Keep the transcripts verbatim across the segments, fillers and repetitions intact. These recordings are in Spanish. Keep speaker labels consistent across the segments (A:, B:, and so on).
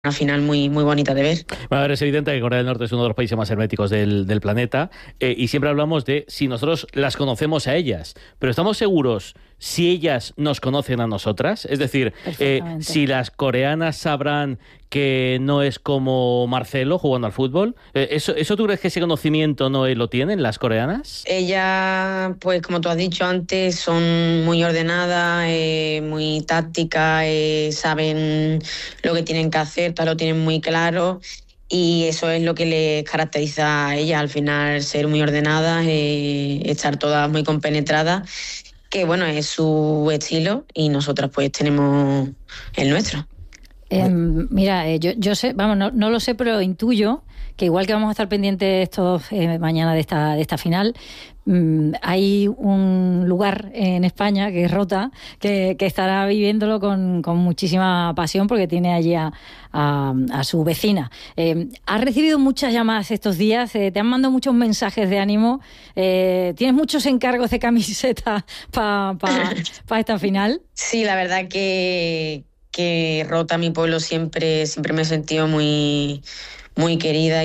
A: una final muy, muy bonita de ver.
B: Bueno, a ver, es evidente que Corea del Norte es uno de los países más herméticos del, del planeta, eh, y siempre hablamos de si nosotros las conocemos a ellas, pero ¿estamos seguros si ellas nos conocen a nosotras? Es decir, eh, si las coreanas sabrán que no es como Marcelo jugando al fútbol, eh, ¿eso, ¿eso tú crees que ese conocimiento no lo tienen las coreanas?
A: Ellas, pues como tú has dicho antes, son muy ordenadas, eh, muy tácticas, eh, saben lo que tienen que hacer, todo lo tienen muy claro, y eso es lo que les caracteriza a ellas, al final ser muy ordenadas, eh, estar todas muy compenetradas, que bueno, es su estilo y nosotras pues tenemos el nuestro.
C: Eh, mira, eh, yo, yo sé, vamos, no, no lo sé, pero intuyo que igual que vamos a estar pendientes todos eh, mañana de esta, de esta final, mmm, hay un lugar en España que es Rota, que, que estará viviéndolo con, con muchísima pasión porque tiene allí a, a, a su vecina. Eh, ¿Has recibido muchas llamadas estos días? Eh, ¿Te han mandado muchos mensajes de ánimo? Eh, ¿Tienes muchos encargos de camiseta para pa, pa esta final?
A: Sí, la verdad que... que Rota, mi pueblo, siempre, siempre me he sentido muy, muy querida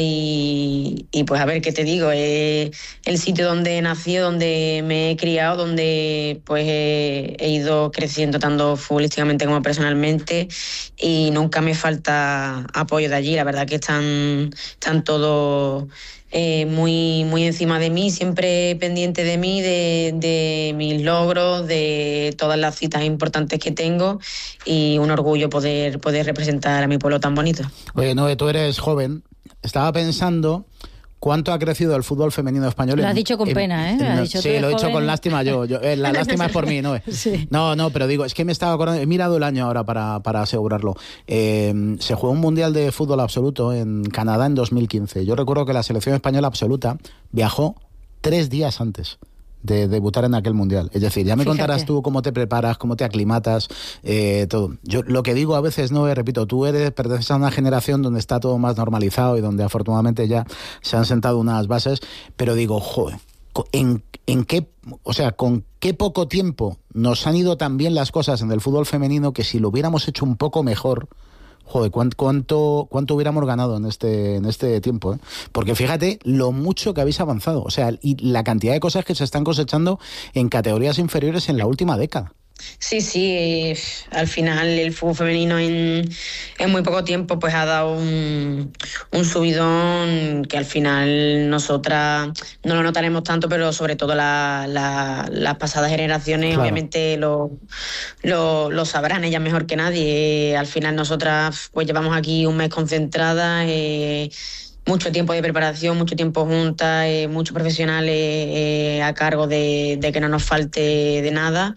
A: y, y pues a ver qué te digo, es el sitio donde he nacido, donde me he criado, donde pues he, he ido creciendo tanto futbolísticamente como personalmente, y nunca me falta apoyo de allí. La verdad que están, están todos Eh, muy, muy encima de mí, siempre pendiente de mí, de, de mis logros, de todas las citas importantes que tengo, y un orgullo poder, poder representar a mi pueblo tan bonito.
D: Oye, Noé, tú eres joven. Estaba pensando cuánto ha crecido el fútbol femenino español.
C: Lo has
D: en,
C: dicho con
D: en,
C: pena, ¿eh?
D: En,
C: has dicho
D: sí, lo he dicho con
C: ¿eh?
D: lástima yo. yo eh, la lástima es por mí, Noé.
C: Sí.
D: No, no, pero digo, es que me estaba acordando, he mirado el año ahora para, para asegurarlo. Eh, se jugó un mundial de fútbol absoluto en Canadá en dos mil quince. Yo recuerdo que la selección española absoluta viajó tres días antes de debutar en aquel mundial. Es decir, ya me Fíjate. contarás tú cómo te preparas, cómo te aclimatas, eh, todo. Yo lo que digo a veces, no, repito, tú eres, perteneces a una generación donde está todo más normalizado y donde afortunadamente ya se han sentado unas bases, pero digo, joder, ¿en, en qué, o sea, con qué poco tiempo nos han ido tan bien las cosas en el fútbol femenino que si lo hubiéramos hecho un poco mejor, joder, ¿cuánto, cuánto, cuánto hubiéramos ganado en este, en este tiempo? ¿eh? Porque fíjate lo mucho que habéis avanzado, o sea, y la cantidad de cosas que se están cosechando en categorías inferiores en la última década.
A: Sí, sí, eh, al final el fútbol femenino en, en muy poco tiempo pues ha dado un, un subidón que al final nosotras no lo notaremos tanto, pero sobre todo la, la, las pasadas generaciones claro. obviamente lo, lo, lo sabrán ellas mejor que nadie. Eh, al final nosotras pues llevamos aquí un mes concentradas, eh, mucho tiempo de preparación, mucho tiempo juntas, eh, muchos profesionales eh, a cargo de, de que no nos falte de nada.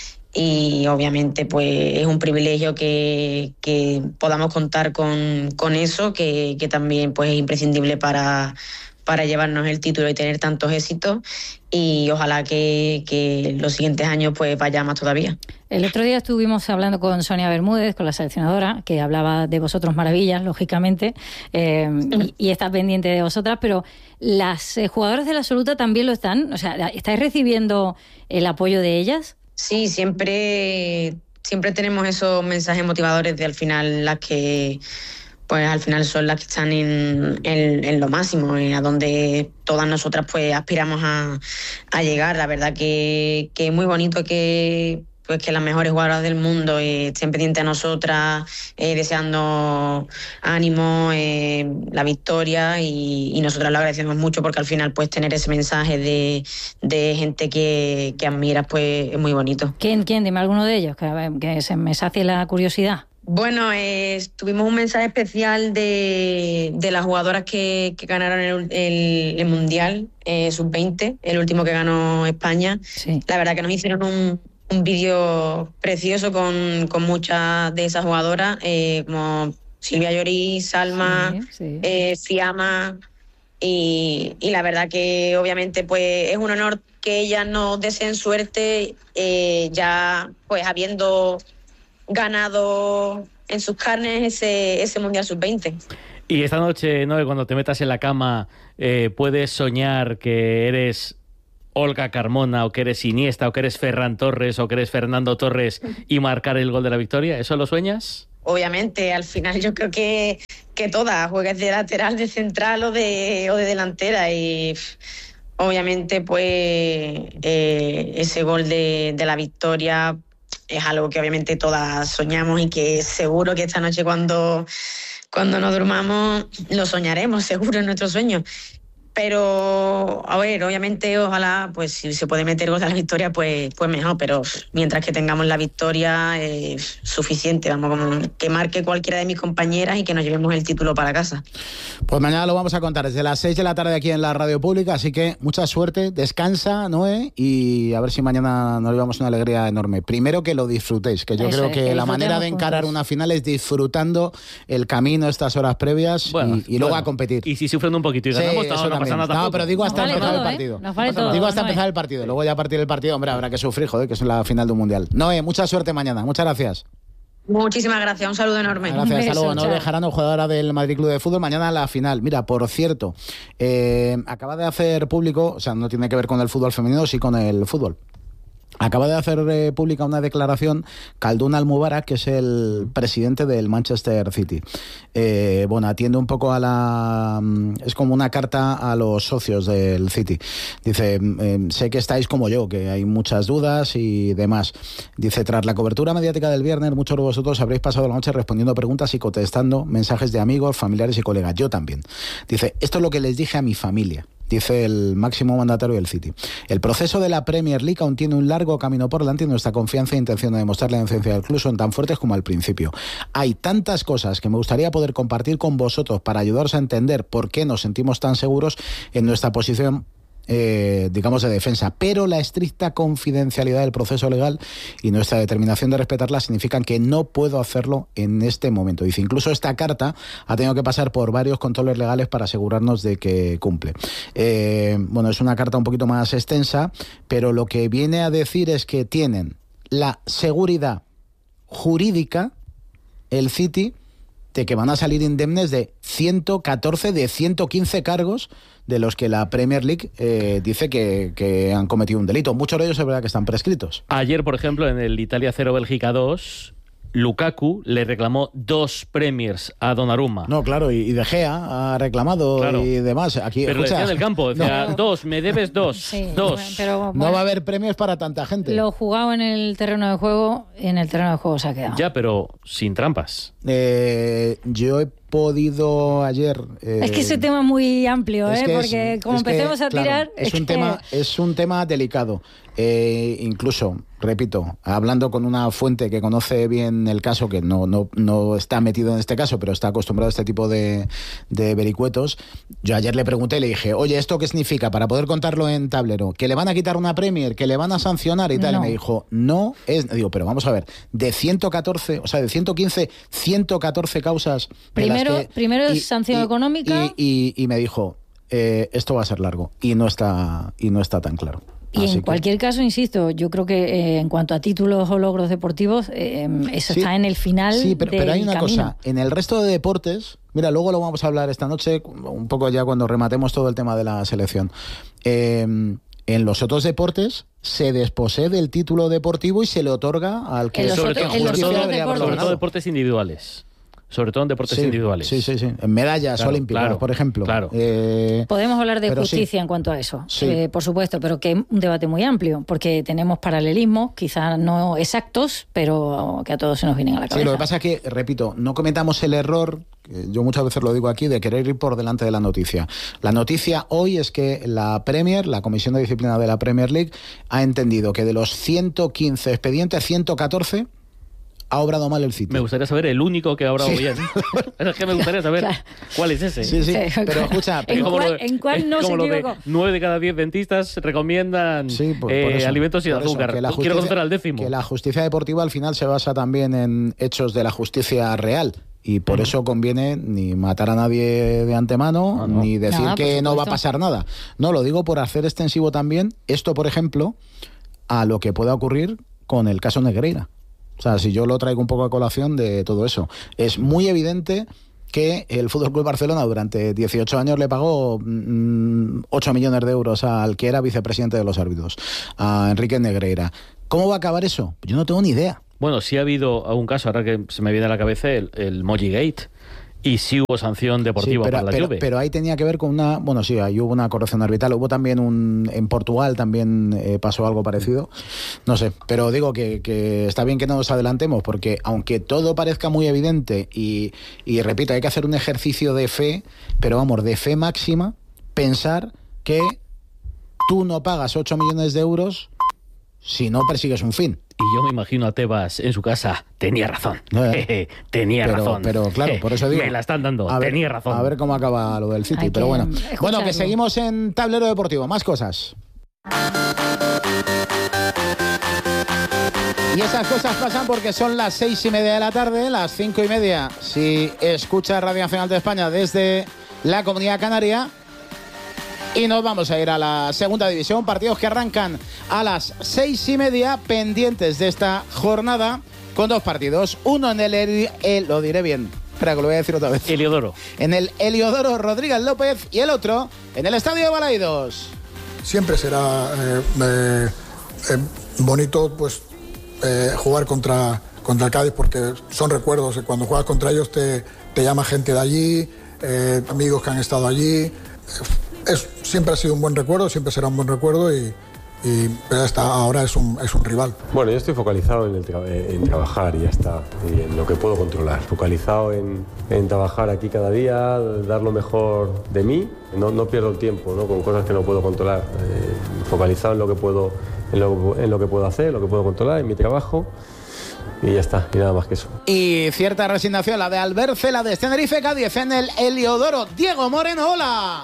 A: Y obviamente pues es un privilegio que, que podamos contar con, con eso, que, que también pues es imprescindible para, para llevarnos el título y tener tantos éxitos, y ojalá que, que los siguientes años pues vaya más todavía.
C: El otro día estuvimos hablando con Sonia Bermúdez, con la seleccionadora, que hablaba de vosotros maravillas, lógicamente, eh, y, y está pendiente de vosotras, pero las eh, jugadoras de la absoluta también lo están, o sea, ¿estáis recibiendo el apoyo de ellas?
A: Sí, siempre, siempre tenemos esos mensajes motivadores de al final las que, pues al final son las que están en, en, en lo máximo, a donde todas nosotras pues aspiramos a, a llegar. La verdad que, que es muy bonito que pues que las mejores jugadoras del mundo eh, estén pendientes a nosotras, eh, deseando ánimo, eh, la victoria, y, y nosotras lo agradecemos mucho porque al final pues tener ese mensaje de, de gente que, que admiras pues es muy bonito.
C: ¿Quién? ¿Quién? Dime alguno de ellos, que, que se me sacie la curiosidad.
A: Bueno, eh, tuvimos un mensaje especial de, de las jugadoras que, que ganaron el, el, el Mundial eh, sub veinte, el último que ganó España.
C: Sí.
A: La verdad que nos hicieron un un vídeo precioso con, con muchas de esas jugadoras, eh, como Silvia Lloris, Salma, sí, sí. Eh, Fiamma, y, y la verdad que obviamente pues es un honor que ellas nos deseen suerte, eh, ya pues habiendo ganado en sus carnes ese, ese Mundial sub veinte.
B: Y esta noche, ¿no?, cuando te metas en la cama, eh, puedes soñar que eres Olga Carmona, o que eres Iniesta, o que eres Ferran Torres, o que eres Fernando Torres, y marcar el gol de la victoria. ¿Eso lo sueñas?
A: obviamente, al final yo creo que, que todas, juegues de lateral, de central o de, o de delantera. Y obviamente, pues eh, ese gol de, de la victoria es algo que obviamente todas soñamos y que seguro que esta noche cuando, cuando nos durmamos lo soñaremos, seguro, en nuestros sueños. Pero, a ver, obviamente, ojalá, pues si se puede meter gol de la victoria, pues, pues mejor. Pero mientras que tengamos la victoria, es suficiente. Vamos, como que marque cualquiera de mis compañeras y que nos llevemos el título para casa.
D: Pues mañana lo vamos a contar desde las seis de la tarde aquí en la Radio Pública. Así que mucha suerte, descansa, Noé, y a ver si mañana nos llevamos una alegría enorme. Primero que lo disfrutéis, que yo
C: Eso
D: creo
C: es,
D: que,
C: que
D: la manera de encarar
C: juntos.
D: una final es disfrutando el camino, estas horas previas,
B: Bueno,
D: y, y luego
B: bueno.
D: a competir.
B: Y si sufren un poquito y
D: Sí,
B: ganamos,
D: eso
B: no, no
D: también.
B: pasa nada
D: No,
B: tampoco.
D: pero digo hasta
C: Nos vale
D: empezar
C: todo,
D: el
C: ¿eh?
D: partido.
C: Nos vale todo,
D: Digo hasta
C: Noé.
D: empezar el partido. Luego ya a partir del partido, hombre, habrá que sufrir, joder, que es la final de un mundial. Noé, mucha suerte mañana. Muchas gracias.
A: Muchísimas gracias, un saludo enorme.
D: Gracias,
C: Un
D: hasta
C: beso,
D: luego. Noé
C: chao.
D: Bejarano, jugadora del Madrid Club de Fútbol. Mañana la final. Mira, por cierto, eh, acaba de hacer público, o sea, no tiene que ver con el fútbol femenino, sí con el fútbol. Acaba de hacer eh, pública una declaración Khaldoun Al-Mubarak, que es el presidente del Manchester City. Eh, bueno, atiende un poco a la... Es como una carta a los socios del City. Dice, eh, sé que estáis como yo, que hay muchas dudas y demás. Dice, tras la cobertura mediática del viernes, muchos de vosotros habréis pasado la noche respondiendo preguntas y contestando mensajes de amigos, familiares y colegas. Yo también. Dice, esto es lo que les dije a mi familia. Dice el máximo mandatario del City. El proceso de la Premier League aún tiene un largo camino por delante y nuestra confianza e intención de demostrar la inocencia del club son tan fuertes como al principio. Hay tantas cosas que me gustaría poder compartir con vosotros para ayudaros a entender por qué nos sentimos tan seguros en nuestra posición, Eh, digamos, de defensa, pero la estricta confidencialidad del proceso legal y nuestra determinación de respetarla significan que no puedo hacerlo en este momento. Dice, incluso esta carta ha tenido que pasar por varios controles legales para asegurarnos de que cumple. Eh, bueno, es una carta un poquito más extensa, pero lo que viene a decir es que tienen la seguridad jurídica, el City, de que van a salir indemnes de ciento catorce de ciento quince cargos de los que la Premier League eh, dice que, que han cometido un delito. Muchos de ellos es verdad que están prescritos.
B: Ayer, por ejemplo, en el Italia cero Bélgica dos, Lukaku le reclamó dos Premiers a Donnarumma.
D: No, claro, y, y De Gea ha reclamado
B: Claro.
D: y demás. Aquí,
B: Pero
D: escucha,
B: decía en el campo, decía,
C: No.
B: dos, me debes dos,
C: Sí,
B: dos.
C: bueno, pero
D: no
C: bueno,
D: va a haber premios para tanta gente.
C: lo jugado en el terreno de juego, en el terreno de juego se ha quedado.
B: Ya, pero sin trampas.
D: Eh, yo he podido ayer... eh,
C: Es que ese tema es muy amplio,
D: es
C: ¿eh?
D: que es-
C: Porque como
D: es que,
C: empecemos a
D: claro,
C: tirar...
D: es, un
C: que-
D: tema es un tema delicado. Eh, incluso, repito, hablando con una fuente que conoce bien el caso, que no, no, no está metido en este caso, pero está acostumbrado a este tipo de, de vericuetos, yo ayer le pregunté, le dije, oye, ¿esto qué significa? Para poder contarlo en tablero, ¿que le van a quitar una Premier? ¿Que le van a sancionar y tal?
C: No.
D: Y me dijo, no es... Digo, pero vamos a ver, de ciento catorce, o sea, de ciento quince, ciento catorce causas... de las
C: Primero-
D: que-
C: primero es sanción económica.
D: Y, y, y me dijo, eh, esto va a ser largo, y no está, y no está tan claro.
C: Y
D: Así
C: en
D: que-
C: cualquier caso, insisto, yo creo que eh, en cuanto a títulos o logros deportivos, eh, eso
D: Sí,
C: está en el final
D: sí, pero,
C: del
D: pero hay una
C: camino.
D: cosa, en el resto de deportes, mira, luego lo vamos a hablar esta noche, un poco ya cuando rematemos todo el tema de la selección. Eh, en los otros deportes se desposee del título deportivo y se le otorga al que
C: En los
B: sobre
C: otros-
B: todo,
C: en los
B: sobre todo-
C: otros
B: sobre
C: deportes.
B: todo deportes individuales. Sobre todo en deportes
D: Sí,
B: individuales.
D: Sí, sí, sí. En medallas
B: Claro,
D: olímpicas,
B: claro,
D: por ejemplo.
B: claro.
D: Eh,
C: Podemos hablar de
D: pero
C: justicia
D: sí.
C: en cuanto a eso,
D: Sí.
C: eh, por supuesto, pero que es un debate muy amplio, porque tenemos paralelismos, quizás no exactos, pero que a todos se nos vienen a la cabeza.
D: Sí, lo que pasa es que, repito, no cometamos el error, que yo muchas veces lo digo aquí, de querer ir por delante de la noticia. La noticia hoy es que la Premier, la Comisión de Disciplina de la Premier League, ha entendido que de los ciento quince expedientes, ciento catorce ha obrado mal el City.
B: Me gustaría saber el único que ha obrado
D: Sí.
B: bien. Es que me gustaría saber
C: Claro.
B: cuál es ese.
D: Sí, sí,
C: Sí.
D: pero escucha,
C: ¿En
B: Es como
C: cuál-
B: lo de-
C: en cuál
B: es
C: no
B: como
C: se
B: lo de
C: equivocó?
B: nueve de cada diez dentistas recomiendan
D: Sí, por- por
B: eh,
D: eso,
B: alimentos sin
D: por eso,
B: azúcar.
D: que la
B: Quiero
D: justicia-
B: conocer al décimo.
D: Que la justicia deportiva al final se basa también en hechos de la justicia real. Y por eso conviene ni matar a nadie de antemano,
B: Ah, no.
D: ni decir
C: No, por
D: que no va a
C: supuesto.
D: pasar nada. No, lo digo por hacer extensivo también esto, por ejemplo, a lo que pueda ocurrir con el caso Negreira. O sea, si yo lo traigo un poco a colación de todo eso. Es muy evidente que el Fútbol Club Barcelona durante dieciocho años le pagó mm, ocho millones de euros al que era vicepresidente de los árbitros, a Enrique Negreira. ¿Cómo va a acabar eso? Yo no tengo ni idea.
B: Bueno, sí ha habido algún caso, ahora que se me viene a la cabeza, el, el Moji Gate. Y sí hubo sanción deportiva
D: sí, pero,
B: para la
D: pero,
B: Juve.
D: Pero ahí tenía que ver con una... Bueno, sí, ahí hubo una corrección arbitral. Hubo también un... En Portugal también eh, pasó algo parecido. No sé, pero digo que, que está bien que no nos adelantemos, porque aunque todo parezca muy evidente y, y repito, hay que hacer un ejercicio de fe, pero vamos, de fe máxima, pensar que tú no pagas ocho millones de euros si no persigues un fin.
B: Y yo me imagino a Tebas en su casa. Tenía razón.
D: Eh,
B: Tenía
D: pero,
B: razón.
D: Pero claro, por eso digo.
B: Me la están dando.
D: A ver,
B: Tenía razón.
D: A ver cómo acaba lo del City.
C: Hay
D: pero
C: que
D: bueno.
C: escucharlo.
D: Bueno, que seguimos en Tablero Deportivo. Más cosas. Y esas cosas pasan porque son las seis y media de la tarde, las cinco y media. Si escucha Radio Nacional de España desde la Comunidad Canaria. Y nos vamos a ir a la segunda división. Partidos que arrancan a las seis y media, pendientes de esta jornada, con dos partidos. Uno en el, el, el lo diré bien, espera que lo voy a decir otra vez.
B: Heliodoro.
D: En el Heliodoro Rodríguez López, y el otro en el Estadio de Balaidos.
E: Siempre será eh, eh, eh, bonito pues eh, jugar contra, contra el Cádiz, porque son recuerdos. Cuando juegas contra ellos te, te llama gente de allí, eh, amigos que han estado allí. Es, siempre ha sido un buen recuerdo, siempre será un buen recuerdo y, y pero hasta ahora es un, es un rival.
F: Bueno, yo estoy focalizado en, el tra en trabajar y ya está, y en lo que puedo controlar. Focalizado en, en trabajar aquí cada día, dar lo mejor de mí, no, no pierdo el tiempo, ¿no?, con cosas que no puedo controlar. Eh, focalizado en lo que puedo, en lo, en lo que puedo hacer, lo que puedo controlar, en mi trabajo. Y ya está, y nada más que eso.
D: Y cierta resignación, la de Albert Celades, Tenerife Cádiz en el Heliodoro. Diego Moreno, hola.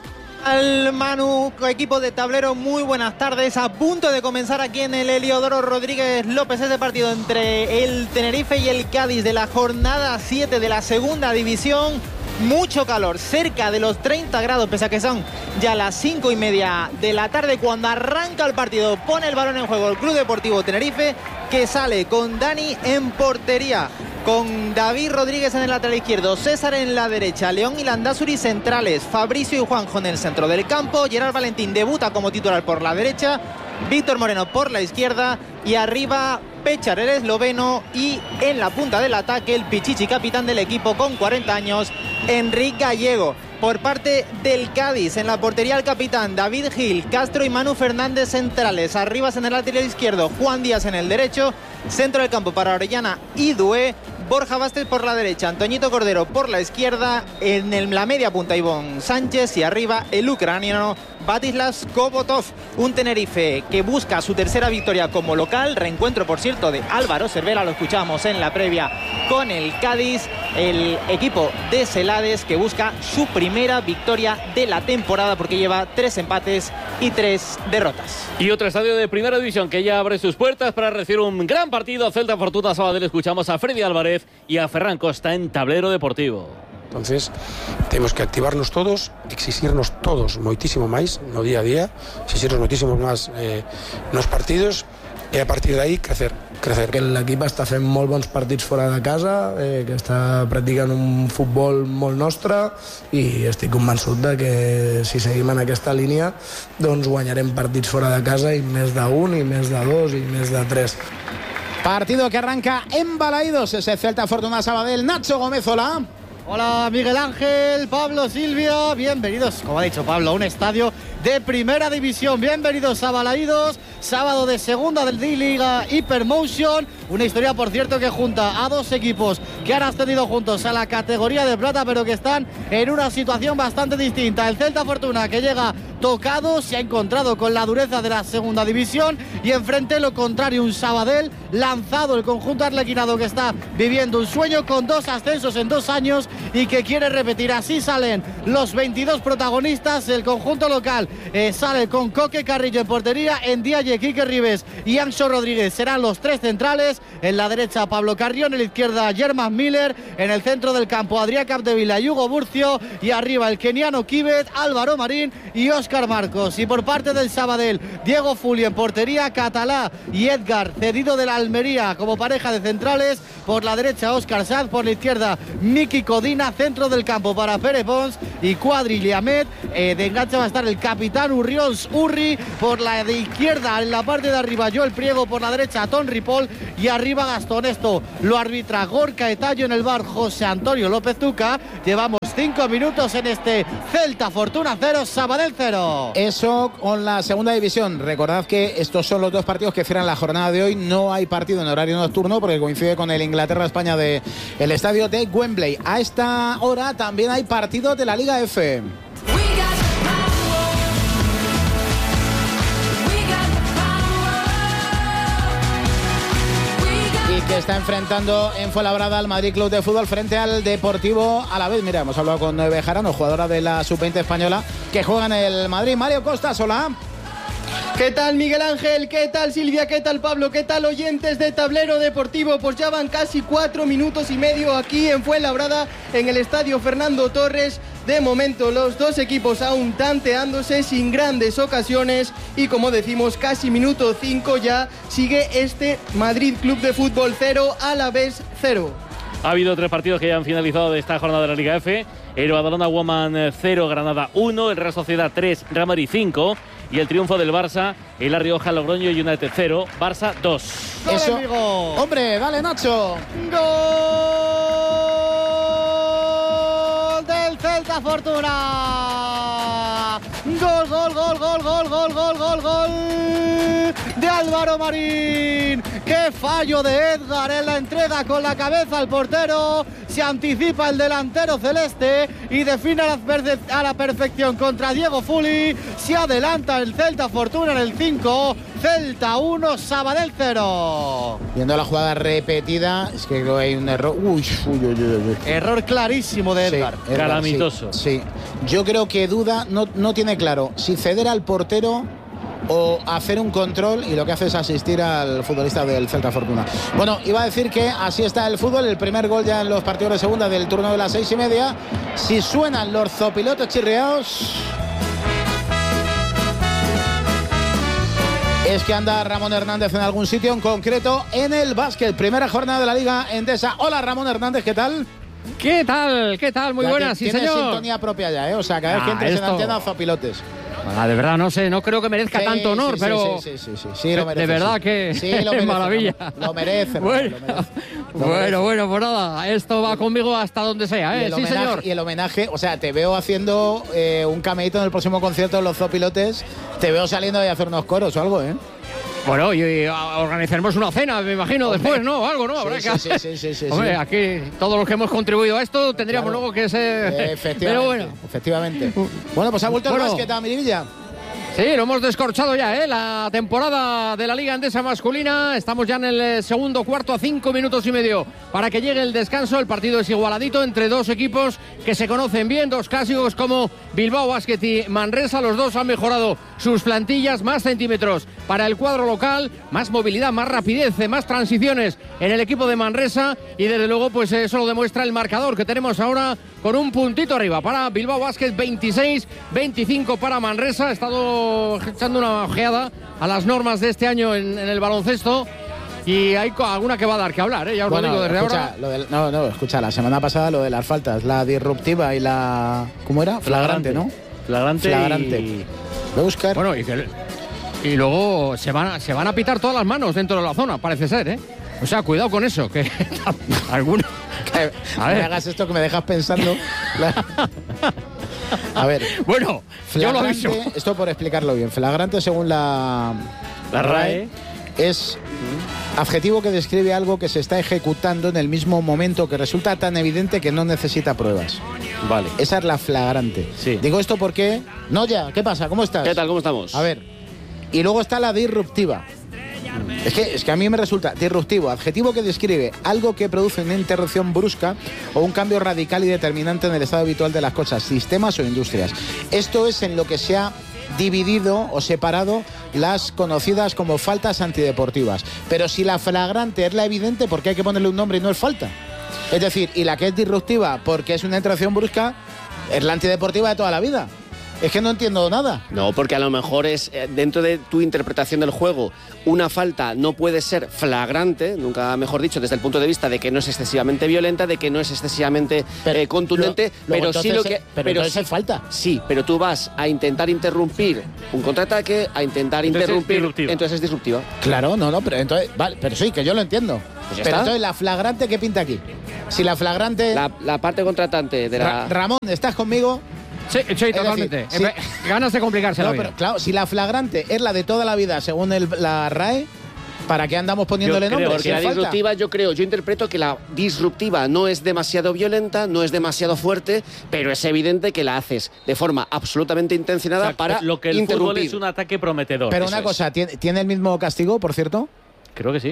G: Al Manu, equipo de Tablero, muy buenas tardes. A punto de comenzar aquí en el Heliodoro Rodríguez López ese partido entre el Tenerife y el Cádiz de la jornada siete de la segunda división. Mucho calor, cerca de los treinta grados, pese a que son ya las cinco y media de la tarde cuando arranca el partido. Pone el balón en juego el Club Deportivo Tenerife, que sale con Dani en portería, con David Rodríguez en el lateral izquierdo, César en la derecha, León y Landázuri centrales, Fabricio y Juanjo en el centro del campo, Gerard Valentín debuta como titular por la derecha, Víctor Moreno por la izquierda y arriba Pechar, el esloveno, y en la punta del ataque el pichichi capitán del equipo con cuarenta años, Enrique Gallego. Por parte del Cádiz, en la portería el capitán David Gil, Castro y Manu Fernández centrales, arribas en el lateral izquierdo, Juan Díaz en el derecho, centro del campo para Orellana y Dué, Borja Vázquez por la derecha, Antoñito Cordero por la izquierda, en el, la media punta Ivón Sánchez y arriba el ucraniano Batislav Kobotov. Un Tenerife que busca su tercera victoria como local, reencuentro por cierto de Álvaro Cervera, lo escuchamos en la previa con el Cádiz, el equipo de Celades que busca su primera victoria de la temporada porque lleva tres empates y tres derrotas.
B: Y otro estadio de primera división que ya abre sus puertas para recibir un gran partido. Celta Fortuna Sabadell. Escuchamos a Freddy Álvarez y a Ferran Costa en Tablero Deportivo.
H: Entonces, tenemos que activarnos todos, exigirnos todos moitísimo máis no día a día, exigirnos moitísimos máis eh, nos partidos i a partir d'ahí crecer, crecer.
I: Que l'equip està fent molt bons partits fora de casa, eh, que està practicant un futbol molt nostre i estic convençut de que si seguim en aquesta línia doncs guanyarem partits fora de casa i més d'un, i més de dos, i més de tres.
D: Partido que arranca en Balaidos, ese Celta Fortuna Sabadell. Nacho Gómez, hola.
G: Hola Miguel Ángel, Pablo, Silvia, bienvenidos, como ha dicho Pablo, a un estadio de primera división. Bienvenidos a Balaidos, sábado de segunda del D-Liga Hypermotion. Una historia, por cierto, que junta a dos equipos que han ascendido juntos a la categoría de plata, pero que están en una situación bastante distinta. El Celta Fortuna, que llega tocado, se ha encontrado con la dureza de la segunda división, y enfrente lo contrario, un Sabadell lanzado, el conjunto arlequinado que está viviendo un sueño con dos ascensos en dos años y que quiere repetir. Así salen los veintidós protagonistas. El conjunto local eh, sale con Coque Carrillo en portería, en Diaye, Quique Ribes y Anxo Rodríguez serán los tres centrales. En la derecha Pablo Carrión, en la izquierda Germán Miller, en el centro del campo Adrián Capdevila y Hugo Burcio, y arriba el keniano Kibet, Álvaro Marín y Óscar Marcos. Y por parte del Sabadell, Diego Fuli en portería, Catalá y Edgar, cedido de la Almería como pareja de centrales. Por la derecha Óscar Sanz, por la izquierda Miki Codina, centro del campo para Pere Pons y Cuadri Liamet. Eh, de enganche va a estar el capitán
J: capitán Urriols Urri, por la de izquierda en la parte de arriba Joel Priego, por la derecha Ton Ripoll y arriba Gastón. Esto lo arbitra Gorka Etallo, en el bar José Antonio López Tuca. Llevamos cinco minutos en este Celta Fortuna cero, Sabadell cero.
D: Eso con la segunda división. Recordad que estos son los dos partidos que cierran la jornada de hoy. No hay partido en horario nocturno porque coincide con el Inglaterra-España de el estadio de Wembley. A esta hora también hay partidos de la Liga F. Que está enfrentando en Fuenlabrada al Madrid Club de Fútbol frente al Deportivo Alavés. Mira, hemos hablado con Bejarano, jugadora de la sub veinte española, que juega en el Madrid. Mario Costa, hola.
K: ¿Qué tal, Miguel Ángel? ¿Qué tal, Silvia? ¿Qué tal, Pablo? ¿Qué tal, oyentes de Tablero Deportivo? Pues ya van casi cuatro minutos y medio aquí en Fuenlabrada, en el estadio Fernando Torres. De momento los dos equipos aún tanteándose sin grandes ocasiones y, como decimos, casi minuto cinco ya sigue este Madrid Club de Fútbol cero, Alavés cero.
B: Ha habido tres partidos que ya han finalizado de esta jornada de la Liga F. El Badalona Woman cero, Granada uno, el Real Sociedad tres, Real Madrid cinco y el triunfo del Barça, el La Rioja, Logroño United cero, Barça dos.
D: Eso. Amigo. Hombre, dale, Nacho.
J: Gol del Celta Fortuna. Gol, gol, gol, gol, gol, gol, gol, gol, gol de Álvaro Marín. Qué fallo de Edgar en la entrega con la cabeza al portero. Se anticipa el delantero celeste y define a la, perfe- a la perfección contra Diego Fuli. Se adelanta el Celta Fortuna en el cinco. Celta uno, Sabadell cero.
D: Viendo la jugada repetida, es que creo que hay un error. Uy, uy, uy, uy, uy.
J: Error clarísimo de Edgar.
D: Sí,
B: calamitoso.
D: Sí, sí. Yo creo que duda, no, no tiene claro si ceder al portero o hacer un control, y lo que hace es asistir al futbolista del Celta Fortuna. Bueno, iba a decir que así está el fútbol, el primer gol ya en los partidos de segunda del turno de las seis y media. Si suenan los zopilotes chirriados, es que anda Ramón Hernández en algún sitio, en concreto en el básquet. Primera jornada de la Liga Endesa. Hola, Ramón Hernández, ¿qué tal?
L: ¿Qué tal? ¿Qué tal? Muy
D: ya
L: buenas, sí,
D: tiene
L: señor.
D: Sintonía propia ya, ¿eh? O sea, cada vez
L: Ah,
D: que entres
L: esto...
D: en antena, zopilotes.
L: Ah, de verdad, no sé, no creo que merezca
D: sí,
L: tanto honor,
D: sí,
L: pero...
D: Sí, sí, sí, sí, sí, sí lo merece.
L: De verdad
D: sí.
L: que
D: sí, lo merece,
L: maravilla.
D: Lo, lo merece.
L: Bueno,
D: lo merece. Lo
L: bueno,
D: merece.
L: bueno, pues nada, esto va conmigo hasta donde sea, ¿eh?
D: Y el,
L: sí,
D: homenaje,
L: señor.
D: y el homenaje, o sea, te veo haciendo eh, un cameíto en el próximo concierto de los zopilotes, te veo saliendo de hacer unos coros o algo, ¿eh?
L: Bueno, y, y organizaremos una cena, me imagino,
D: Hombre.
L: después, ¿no? Algo, ¿no? Habrá
D: Sí,
L: que...
D: sí, sí, sí, sí,
L: Hombre,
D: sí.
L: aquí todos los que hemos contribuido a esto tendríamos
D: Claro.
L: luego que ser...
D: Eh, efectivamente,
L: Pero bueno.
D: efectivamente. Bueno, pues ha vuelto
L: Bueno.
D: el básquet a Miribilla.
L: Sí, lo hemos descorchado ya, ¿eh? La temporada de la Liga Endesa masculina. Estamos ya en el segundo cuarto a cinco minutos y medio para que llegue el descanso. El partido es igualadito entre dos equipos que se conocen bien, dos clásicos como Bilbao Basket y Manresa. Los dos han mejorado sus plantillas, más centímetros para el cuadro local, más movilidad, más rapidez, más transiciones en el equipo de Manresa y desde luego pues eso lo demuestra el marcador que tenemos ahora con un puntito arriba para Bilbao Basket, veintiséis veinticinco para Manresa. Ha estado echando una ojeada a las normas de este año en, en el baloncesto y hay alguna que va a dar que hablar, ¿eh? Ya os
D: Bueno,
L: lo digo desde
D: escucha,
L: ahora.
D: lo del, no, no, escucha, la semana pasada lo de las faltas, la disruptiva y la... ¿Cómo era? Flagrante, ¿no?
B: Flagrante,
D: Flagrante.
B: y...
D: Voy a buscar.
L: Bueno, y, que, y luego se van, a, se van a pitar todas las manos dentro de la zona, parece ser, ¿eh? O sea, cuidado con eso, que alguno...
D: Que
L: A
D: me
L: ver.
D: hagas esto que me dejas pensando. A ver.
L: Bueno, yo lo
D: Flagrante,
L: aviso.
D: esto por explicarlo bien. Flagrante, según la,
B: La RAE,
D: es adjetivo que describe algo que se está ejecutando en el mismo momento, que resulta tan evidente que no necesita pruebas.
B: Vale.
D: Esa es la flagrante.
B: Sí.
D: Digo esto porque... Noya, ¿qué pasa? ¿Cómo estás?
B: ¿Qué tal? ¿Cómo estamos?
D: A ver. Y luego está la disruptiva. Es que, es que a mí me resulta disruptivo, adjetivo que describe algo que produce una interrupción brusca o un cambio radical y determinante en el estado habitual de las cosas, sistemas o industrias. Esto es en lo que se ha dividido o separado las conocidas como faltas antideportivas. Pero si la flagrante es la evidente, ¿por qué hay que ponerle un nombre y no es falta? Es decir, y la que es disruptiva porque es una interrupción brusca, es la antideportiva de toda la vida. Es que no entiendo nada.
M: No, porque a lo mejor es eh, dentro de tu interpretación del juego, una falta no puede ser flagrante, nunca mejor dicho, desde el punto de vista de que no es excesivamente violenta, de que no es excesivamente eh, contundente,
D: lo,
M: pero sí lo que...
D: Es, pero pero sí,
M: es
D: falta.
M: Sí, pero tú vas a intentar interrumpir un contraataque, a intentar
B: entonces
M: interrumpir...
B: Es
M: entonces es disruptiva.
D: Claro, no, no, pero entonces... Vale, pero sí, que yo lo entiendo.
M: Pues
D: pero
M: está.
D: entonces, ¿la flagrante qué pinta aquí? Si la flagrante...
M: La, la parte contratante de la...
D: Ra Ramón, ¿estás conmigo?
L: Sí, sí, totalmente.
D: Decir,
L: sí. Ganas de complicarse
D: no,
L: la vida.
D: Pero, claro, si la flagrante es la de toda la vida, según el, la R A E, ¿para qué andamos poniéndole nombre?
M: Porque
D: si
M: la
D: falta.
M: disruptiva, yo creo, yo interpreto que la disruptiva no es demasiado violenta, no es demasiado fuerte, pero es evidente que la haces de forma absolutamente intencionada, o sea, para
B: lo que el
M: interrumpir.
B: fútbol es un ataque prometedor.
D: Pero
B: Eso
D: una
B: es.
D: cosa, ¿tiene, ¿tiene el mismo castigo, por cierto?
B: Creo que sí.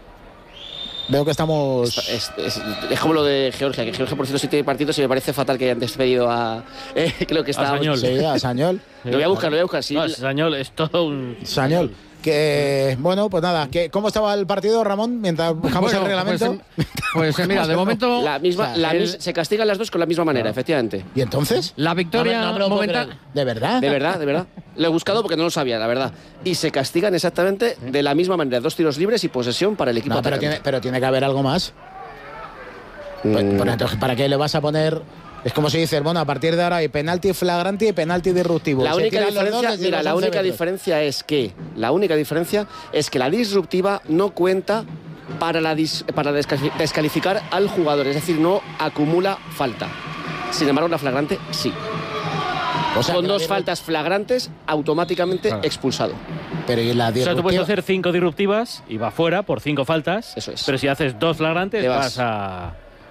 D: Veo que estamos...
M: Es, es, es como lo de Georgia, que Georgia por cierto sí tiene partidos y me parece fatal que hayan despedido a... Eh, creo que está...
B: A Sañol.
D: Sí, a Sañol.
M: Lo voy a buscar, lo voy a buscar. Sí.
B: No, Sañol es todo un...
D: Sañol. Que, bueno, pues nada, que, ¿cómo estaba el partido, Ramón, mientras buscamos
L: Bueno,
D: el reglamento?
L: Pues, pues mira, de momento...
M: La misma,
D: o sea,
M: la
L: el-
M: mis, se castigan las dos con la misma manera, efectivamente.
D: ¿Y entonces?
L: La victoria
D: No me- no me lo puedo
L: momentánea...
D: creer. ¿De verdad?
M: De verdad, de verdad. Lo he buscado porque no lo sabía, la verdad. Y se castigan exactamente de la misma manera. Dos tiros libres y posesión para el equipo
D: No, pero
M: atacante.
D: tiene, pero tiene que haber algo más.
M: Mm.
D: Pues, pues entonces, ¿para qué le vas a poner...? Es como si dices, bueno, a partir de ahora hay penalti flagrante y penalti disruptivo.
M: La
D: Se
M: única
D: tiran los
M: diferencia,
D: dos, les
M: mira,
D: llevas
M: la
D: once
M: única
D: metros.
M: diferencia es que la única diferencia es que la disruptiva no cuenta para la dis- para descali- descalificar al jugador, es decir, no acumula falta. Sin embargo, la flagrante sí.
D: O sea,
M: Con
D: que la
M: dos
D: disrup-
M: faltas flagrantes automáticamente
L: Claro.
M: expulsado.
D: Pero ¿y la
B: O sea, tú puedes
D: disruptiva?
B: hacer cinco disruptivas y va fuera por cinco faltas.
M: Eso es.
B: Pero si haces dos flagrantes,
M: Te vas.
B: vas a...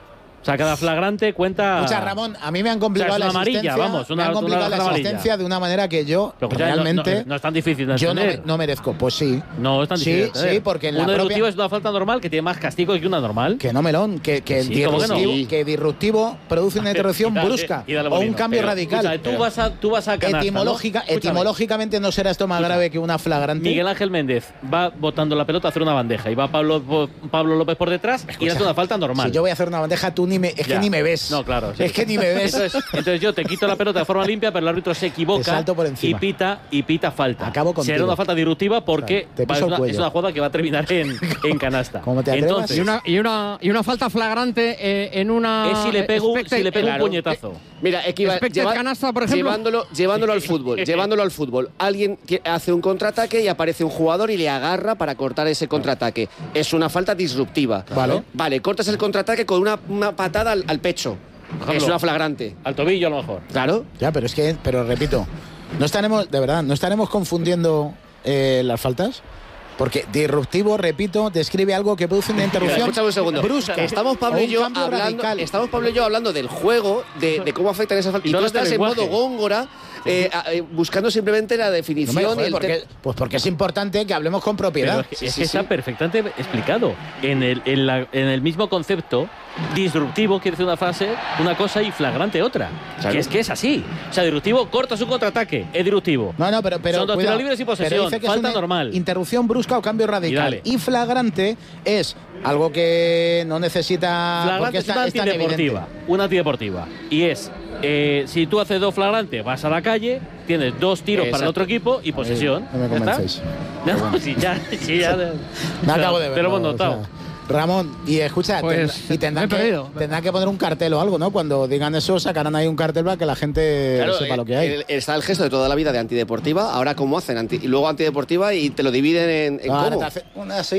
B: O sea, cada flagrante cuenta...
D: Escucha, Ramón, a mí me han complicado
B: O sea, es
D: la
B: una amarilla,
D: asistencia,
B: vamos, una-
D: me han complicado
B: una
D: la
B: amarilla.
D: asistencia de una manera que yo
B: Pero escucha, no-
D: realmente
B: no, no es tan difícil de
D: yo no, me-
B: entender.
D: no merezco. Pues sí.
B: No es tan
D: Sí,
B: difícil de entender.
D: sí, porque en la
B: Una
D: propia-
B: disruptiva es una falta normal que tiene más castigo que una normal.
D: Que no, melón, que, que,
B: Sí, ¿cómo que no?
D: disruptivo,
B: Sí.
D: que disruptivo produce una interrupción
B: Y dale-
D: brusca
B: y dale
D: o un
B: molino.
D: cambio
B: Pero,
D: radical.
B: escucha, tú vas a, tú vas a canasta,
D: Etimológica,
B: ¿no? Escúchame.
D: etimológicamente no será esto más
B: Escucha.
D: grave que una flagrante.
B: Miguel Ángel Méndez va botando la pelota a hacer una bandeja y va Pablo, Pablo López por detrás y le hace una falta normal.
D: Si yo voy a hacer una bandeja, tú ni me, es
B: Ya.
D: que ni me ves.
B: No, claro. sí.
D: Es que ni me ves.
B: Entonces, entonces yo te quito la pelota de forma limpia, pero el árbitro se equivoca
D: Te salto por encima.
B: y pita y pita falta.
D: Acabo contigo.
B: Será una falta disruptiva porque
D: Te piso
B: va- es,
D: el
B: una,
D: cuello.
B: es una jugada que va a terminar en, en canasta.
D: ¿Cómo te atrevas?
B: Entonces,
L: Y una, y, una, y una falta flagrante eh, en una...
B: es si le pego,
L: expected-
B: si le pego
M: claro.
B: un puñetazo.
M: Mira, equiva-
L: Expected
M: lleva-
L: canasta, por ejemplo.
M: Llevándolo, llevándolo al fútbol, llevándolo al fútbol. Alguien ti- hace un contraataque y aparece un jugador y le agarra para cortar ese contraataque. Es una falta disruptiva.
D: Vale.
M: Vale, cortas el contraataque con una, una patada al, al pecho.
B: ejemplo.
M: Es una flagrante.
B: Al tobillo a lo mejor.
M: Claro.
D: Ya, pero es que, pero repito, no estaremos, de verdad, no estaremos confundiendo eh, las faltas. Porque disruptivo, repito, describe algo que produce una interrupción
M: Escúchame un segundo.
D: brusca.
M: Estamos Pablo
D: o
M: y
D: un
M: yo
D: cambio
M: hablando.
D: radical.
M: Estamos Pablo y yo hablando del juego, de, de cómo afectan esas faltas.
B: Y
M: Y,
B: no
M: tú
B: hablas del
M: estás en modo
B: lenguaje.
M: góngora, eh, a- eh, buscando simplemente la
D: No me
M: definición
D: joder,
M: y el
D: porque,
M: te-
D: pues porque es importante que hablemos con
B: Pero
D: propiedad.
B: es que,
M: Sí,
B: es
M: sí,
B: que
M: sí.
B: está perfectamente explicado. En el, en, la- en el mismo concepto, disruptivo quiere decir una frase, una cosa y flagrante otra.
M: Claro.
B: Que es que es así. O sea, disruptivo corta su contraataque, es disruptivo.
D: No, no, pero, pero
B: Son dos
D: cuidado.
B: tiros libres y
D: Pero
B: posesión.
D: dice que
B: Falta
D: es una
B: normal.
D: interrupción brusca o cambio radical.
B: dale.
D: Y, flagrante es algo que no necesita.
B: Flagrante
D: porque
B: es
D: está,
B: una
D: es tan
B: antideportiva.
D: evidente.
B: Una antideportiva. Y es, eh, si tú haces dos flagrantes, vas a la calle, tienes dos tiros para el
M: Exacto.
B: otro equipo y posesión.
D: No me
B: ¿Ya está?
D: convencéis.
B: No, si ya, si ya.
D: Me acabo de ver.
B: Te lo hemos notado.
D: Ramón, y escucha,
L: Pues,
D: tendrá- y tendrán
L: me he
D: que,
L: perdido.
D: tendrán que poner un cartel o algo, ¿no? Cuando digan eso, sacarán ahí un cartel para que la gente
M: Claro,
D: sepa
M: eh,
D: lo que hay.
M: el- está el gesto de toda la vida de antideportiva. Ahora, ¿cómo hacen? Anti- y luego antideportiva y te lo dividen en, en
D: Ahora
M: cómo.
D: te hace una así,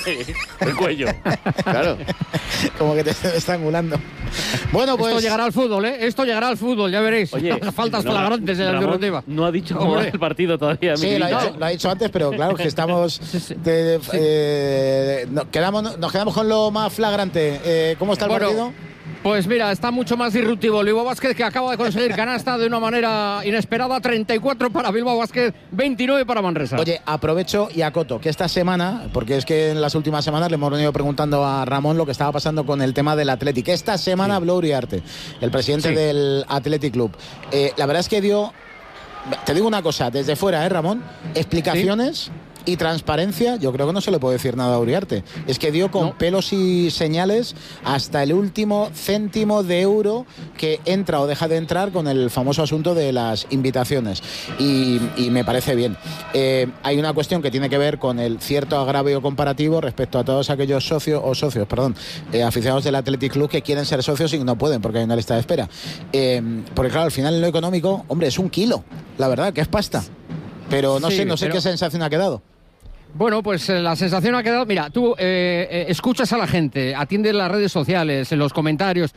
B: El cuello.
M: Claro.
D: como que te están estrangulando. Bueno, pues.
L: Esto llegará al fútbol, ¿eh? Esto llegará al fútbol, ya veréis.
B: Oye,
L: faltas
B: no,
L: flagrantes en la
B: Ramón
L: disruptiva.
B: No ha dicho cómo
L: Hombre.
B: va el partido todavía.
D: Sí, lo ha,
B: Miguelito.
D: dicho, lo ha dicho antes, pero claro que estamos. de- eh, no- quedamos, nos quedamos con lo más flagrante. Eh, ¿Cómo está el
L: Bueno,
D: partido?
L: Pues mira, está mucho más disruptivo. Bilbao Basket, que acaba de conseguir canasta de una manera inesperada. treinta y cuatro para Bilbao Basket, veintinueve para Manresa.
D: Oye, aprovecho y acoto que esta semana, porque es que en las últimas semanas le hemos venido preguntando a Ramón lo que estaba pasando con el tema del Athletic. Esta semana habló Uriarte, el presidente
L: Sí.
D: del Athletic Club. Eh, la verdad es que dio, te digo una cosa, desde fuera, ¿eh, Ramón? Explicaciones Y transparencia, yo creo que no se le puede decir nada a Uriarte. Es que dio con no. pelos y señales hasta el último céntimo de euro que entra o deja de entrar con el famoso asunto de las invitaciones. Y, y me parece bien. Eh, hay una cuestión que tiene que ver con el cierto agravio comparativo respecto a todos aquellos socios, o socios, perdón, eh, aficionados del Athletic Club que quieren ser socios y no pueden porque hay una lista de espera. Eh, porque claro, al final en lo económico, hombre, es un kilo, la verdad, que es pasta. Pero no sí, sé, no sé pero... qué sensación ha quedado.
L: Bueno, pues eh, la sensación ha quedado... Mira, tú eh, eh, escuchas a la gente, atiendes las redes sociales, en los comentarios,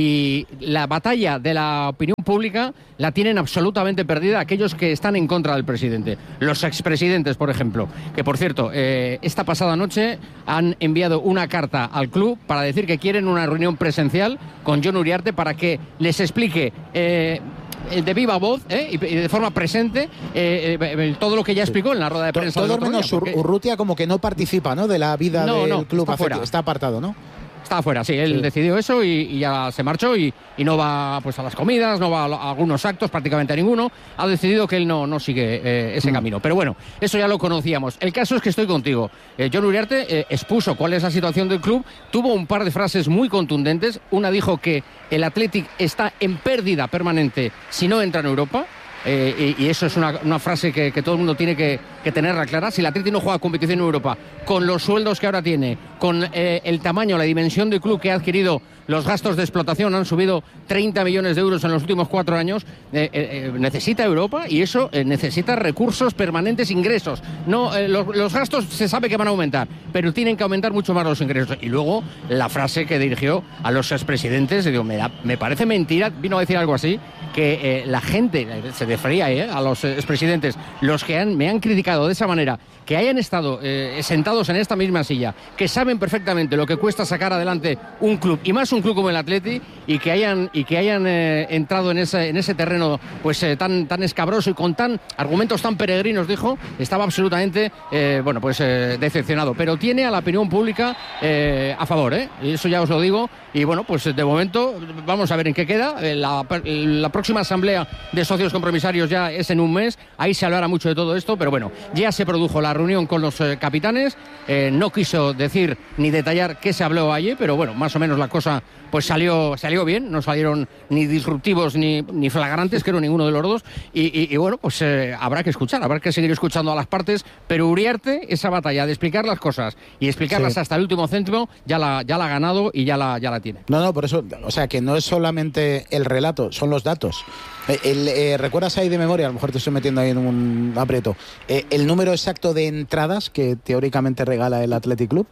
L: y la batalla de la opinión pública la tienen absolutamente perdida aquellos que están en contra del presidente. Los expresidentes, por ejemplo, que por cierto, eh, esta pasada noche han enviado una carta al club para decir que quieren una reunión presencial con Jon Uriarte para que les explique... Eh, de viva voz ¿eh? y de forma presente eh, eh, todo lo que ya explicó en la rueda de prensa.
D: Todo menos porque... Urrutia como que no participa, ¿no?, de la vida no, del
L: no,
D: club,
L: está, fuera.
D: Está apartado, ¿no?
L: Está afuera, sí, él sí. decidió eso y, y ya se marchó y, y no va pues a las comidas, no va a, a algunos actos, prácticamente a ninguno. Ha decidido que él no, no sigue eh, ese mm. camino. Pero bueno, eso ya lo conocíamos. El caso es que estoy contigo. Eh, Jon Uriarte eh, expuso cuál es la situación del club, tuvo un par de frases muy contundentes. Una dijo que el Athletic está en pérdida permanente si no entra en Europa. Eh, y, y eso es una, una frase que, que todo el mundo tiene que, que tenerla clara. Si el Atleti no juega competición en Europa, con los sueldos que ahora tiene, con eh, el tamaño, la dimensión del club que ha adquirido, los gastos de explotación han subido treinta millones de euros en los últimos cuatro años, eh, eh, necesita Europa y eso eh, necesita recursos permanentes, ingresos. No, eh, los, los gastos se sabe que van a aumentar, pero tienen que aumentar mucho más los ingresos. Y luego la frase que dirigió a los expresidentes, digo, me, da, me parece mentira, vino a decir algo así, que eh, la gente, se refería eh, a los expresidentes, los que han, me han criticado de esa manera, que hayan estado eh, sentados en esta misma silla, que saben perfectamente lo que cuesta sacar adelante un club, y más un club como el Atleti, y que hayan, y que hayan eh, entrado en ese, en ese terreno pues eh, tan, tan escabroso y con tan argumentos tan peregrinos, dijo, estaba absolutamente eh, bueno, pues eh, decepcionado. Pero tiene a la opinión pública eh, a favor, ¿eh? Y eso ya os lo digo. Y bueno, pues de momento vamos a ver en qué queda. La, la próxima asamblea de socios compromisarios ya es en un mes. Ahí se hablará mucho de todo esto, pero bueno, ya se produjo la reunión con los eh, capitanes. Eh, no quiso decir ni detallar qué se habló allí, pero bueno, más o menos la cosa pues salió salió bien. No salieron ni disruptivos ni, ni flagrantes, creo, ninguno de los dos. Y, y, y bueno, pues eh, habrá que escuchar, habrá que seguir escuchando a las partes. Pero Uriarte, esa batalla de explicar las cosas y explicarlas sí. hasta el último céntimo, ya la, ya la ha ganado y ya la, ya la tiene.
D: No, no, por eso, o sea, que no es solamente el relato, son los datos. El, eh, ¿Recuerdas ahí de memoria? A lo mejor te estoy metiendo ahí en un aprieto. Eh, ¿El número exacto de entradas que teóricamente regala el Athletic Club?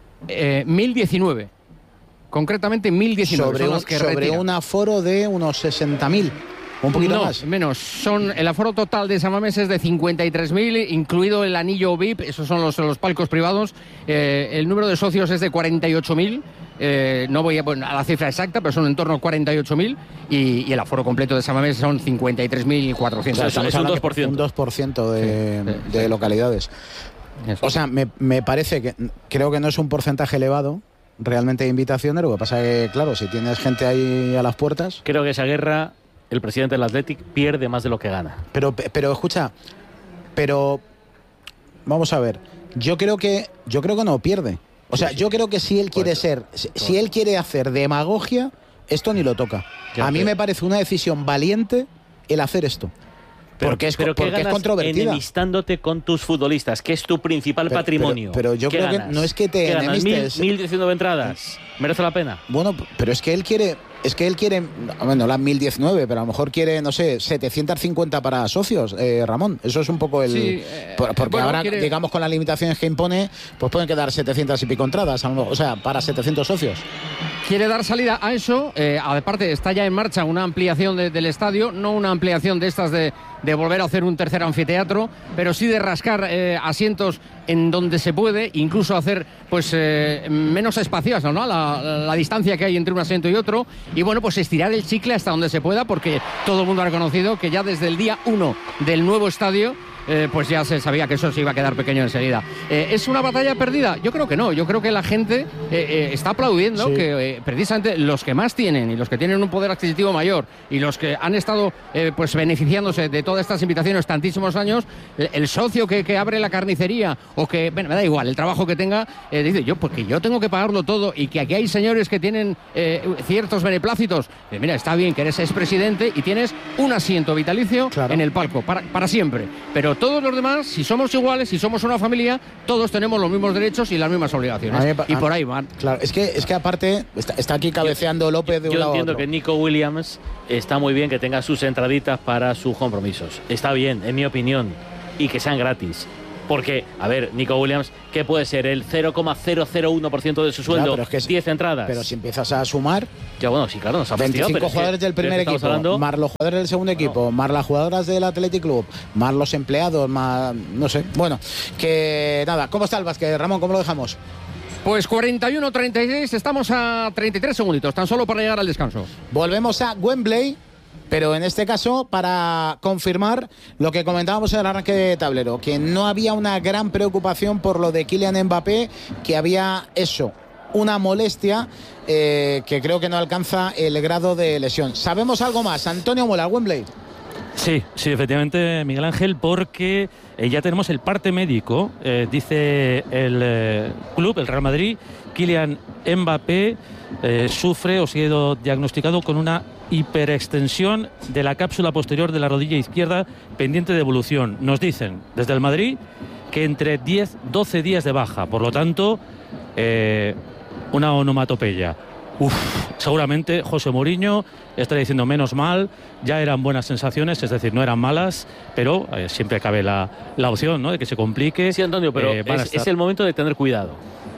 L: Eh, mil diecinueve. Concretamente mil diecinueve.
D: Sobre,
L: son
D: un,
L: las que
D: sobre un aforo de unos sesenta mil. Un poquito
L: no,
D: más.
L: menos. Son, el aforo total de San Mamés es de cincuenta y tres mil, incluido el anillo V I P, esos son los, los palcos privados. Eh, el número de socios es de cuarenta y ocho mil. Eh, no voy a, bueno, a la cifra exacta, pero son en torno a cuarenta y ocho mil. Y, y el aforo completo de San Mamés son cincuenta y tres mil cuatrocientos.
B: O sea, es un dos por ciento.
D: Un dos por ciento de, sí, sí, de sí. localidades.
L: Eso.
D: O sea, me, me parece que creo que no es un porcentaje elevado realmente de invitaciones. Lo que pasa es que, claro, si tienes gente ahí a las puertas.
B: Creo que esa guerra, el presidente del Athletic pierde más de lo que gana.
D: Pero, pero escucha, pero vamos a ver. Yo creo que, yo creo que no pierde. O sea, yo creo que si él quiere ser, si, si él quiere hacer demagogia, esto ni lo toca. A mí me parece una decisión valiente el hacer esto.
B: Pero,
D: porque es,
B: pero
D: porque
B: ¿qué
D: es controvertida.
B: Enemistándote con tus futbolistas, que es tu principal
D: pero,
B: patrimonio.
D: Pero, pero yo creo
B: ganas?
D: que no es que te enemistes.
B: Mil diecinueve entradas. ¿Merece la pena?
D: Bueno, pero es que él quiere, es que él quiere, bueno, las mil diecinueve, pero a lo mejor quiere, no sé, setecientos cincuenta para socios, eh, Ramón. Eso es un poco el...
L: Sí, eh,
D: porque bueno, ahora,
L: quiere...
D: digamos, con las limitaciones que impone, pues pueden quedar setecientas y pico entradas, o sea, para setecientos socios.
L: Quiere dar salida a eso. Eh, aparte, está ya en marcha una ampliación de, del estadio, no una ampliación de estas de, de volver a hacer un tercer anfiteatro, pero sí de rascar eh, asientos en donde se puede, incluso hacer pues eh, menos espaciosas, ¿no? La, la, la distancia que hay entre un asiento y otro, y bueno, pues estirar el chicle hasta donde se pueda, porque todo el mundo ha reconocido que ya desde el día uno del nuevo estadio eh, pues ya se sabía que eso se iba a quedar pequeño enseguida. Eh, ¿Es una batalla perdida? Yo creo que no. Yo creo que la gente eh, eh, está aplaudiendo sí. que eh, precisamente los que más tienen y los que tienen un poder adquisitivo mayor y los que han estado eh, pues beneficiándose de todas estas invitaciones tantísimos años, el, el socio que, que abre la carnicería o que, bueno, me da igual, el trabajo que tenga, eh, dice yo, porque yo tengo que pagarlo todo y que aquí hay señores que tienen eh, ciertos beneplácitos. Eh, mira, está bien que eres expresidente y tienes un asiento vitalicio claro. en el palco, para, para siempre. Pero todos los demás, si somos iguales, si somos una familia, todos tenemos los mismos derechos y las mismas obligaciones.
D: Me,
L: y por ahí van.
D: Claro, es que, es que aparte, está, está aquí cabeceando
B: yo,
D: López de un
B: yo
D: lado
B: entiendo
D: a otro.
B: que Nico Williams está muy bien que tenga sus entraditas para sus compromisos. Está bien, en mi opinión. Y que sean gratis. Porque, a ver, Nico Williams, ¿qué puede ser? El cero coma cero cero uno por ciento de su sueldo,
D: ya, es que
B: diez entradas.
D: Pero si empiezas a sumar...
B: Ya, bueno, sí, claro, nos ha
D: veinticinco
B: fastidiado,
D: jugadores
B: es que,
D: del primer equipo,
B: hablando...
D: más los jugadores del segundo equipo, bueno. más las jugadoras del Athletic Club, más los empleados, más... no sé. Bueno, que nada, ¿cómo está el básquet, Ramón? ¿Cómo lo dejamos?
L: Pues cuarenta y uno treinta y seis, estamos a treinta y tres segunditos, tan solo para llegar al descanso.
D: Volvemos a Wembley, pero en este caso para confirmar lo que comentábamos en el arranque de tablero, que no había una gran preocupación por lo de Kylian Mbappé, que había eso, una molestia eh, que creo que no alcanza el grado de lesión. ¿Sabemos algo más? Antonio Mola, Wembley.
N: Sí, sí, efectivamente, Miguel Ángel, porque eh, ya tenemos el parte médico, eh, dice el eh, club, el Real Madrid, Kylian Mbappé eh, sufre o ha sido diagnosticado con una hiperextensión de la cápsula posterior de la rodilla izquierda pendiente de evolución. Nos dicen desde el Madrid que entre diez a doce días de baja, por lo tanto, eh, una onomatopeya. Uf, seguramente José Mourinho estaría diciendo menos mal, ya eran buenas sensaciones, es decir, no eran malas, pero eh, siempre cabe la, la opción, ¿no?, de que se complique.
B: Sí, Antonio, pero
N: eh,
B: es, es el momento de tener cuidado.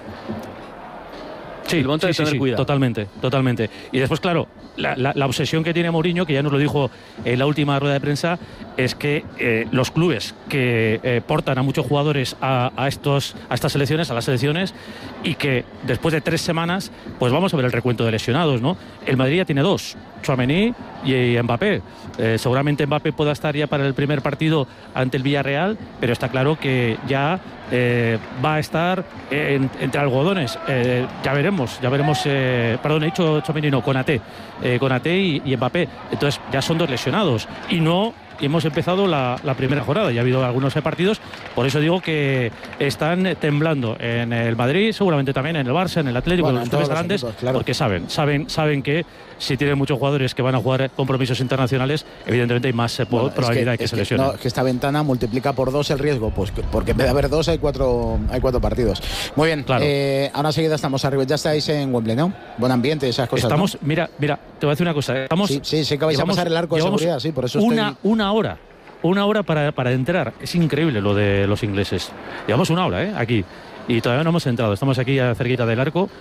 N: Sí, el momento sí, de tener sí, sí, cuidado. Totalmente, totalmente. Y después, claro, la, la, la obsesión que tiene Mourinho, que ya nos lo dijo en la última rueda de prensa, es que eh, los clubes que eh, portan a muchos jugadores a, a, estos, a estas selecciones, a las selecciones, y que después de tres semanas, pues vamos a ver el recuento de lesionados, ¿no? El Madrid ya tiene dos, Tchouaméni y Mbappé. Eh, seguramente Mbappé pueda estar ya para el primer partido ante el Villarreal, pero está claro que ya eh, va a estar en, entre algodones. Eh, ya veremos, ya veremos. Eh, perdón, he dicho Tchouaméni, no, Konaté, eh, Konaté y, y Mbappé. Entonces ya son dos lesionados y no. Y hemos empezado la, la primera jornada, ya ha habido algunos partidos, por eso digo que están temblando en el Madrid, seguramente también en el Barça, en el Atlético, bueno, en los clubes grandes, equipos, claro. Porque saben, saben, saben que si tienen muchos jugadores que van a jugar compromisos internacionales, evidentemente hay más bueno, probabilidad de que, que se que, lesionen.
D: No, que esta ventana multiplica por dos el riesgo, pues porque en vez de haber dos hay cuatro, hay cuatro partidos. Muy bien, claro. eh, ahora enseguida estamos arriba, ya estáis en Wembley, ¿no? Buen ambiente, esas cosas.
N: Estamos,
D: ¿no?
N: mira, mira, te voy a decir una cosa. Estamos,
D: sí, sí, sé que vais llevamos, a pasar el arco de seguridad, sí, por eso
N: una,
D: estoy...
N: una hora. Una hora para, para entrar. Es increíble lo de los ingleses. Llevamos una hora, ¿eh? Aquí. Y todavía no hemos entrado. Estamos aquí cerquita del arco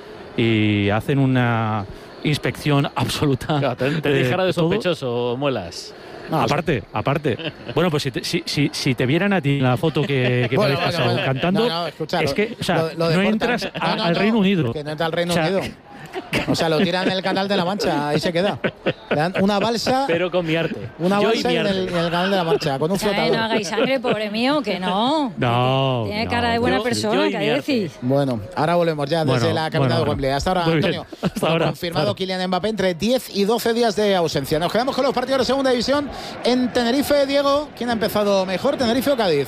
N: y hacen una inspección absoluta.
B: Claro, te, te dijera de sospechoso, Muelas.
N: No, aparte, aparte. Bueno, pues si te, si, si, si te vieran a ti en la foto que, que bueno, me habéis pasado bueno, cantando, no, no, escucha, es que o sea, lo, lo no entras a, no, no, al Reino Unido.
D: Que no entra al Reino o sea, Unido. O sea, lo tiran en el canal de la Mancha, ahí se queda. Le dan una balsa.
B: Pero con mi arte.
D: Una
B: Yo
D: balsa
B: mi
D: en,
B: arte.
D: el, en el canal de la Mancha, con un flotador.
C: No hagáis sangre, pobre mío, que no.
N: No.
C: Tiene
N: no,
C: cara de buena
B: yo,
C: persona,
B: yo
C: ¿qué decís?
D: Bueno, ahora volvemos ya desde bueno, la capital bueno, de Wembley. Hasta ahora, Antonio.
N: Hasta
D: bueno,
N: ahora.
D: Confirmado
N: claro.
D: Kylian Mbappé entre diez y doce días de ausencia. Nos quedamos con los partidos de segunda división en Tenerife. Diego, ¿quién ha empezado mejor, Tenerife o Cádiz?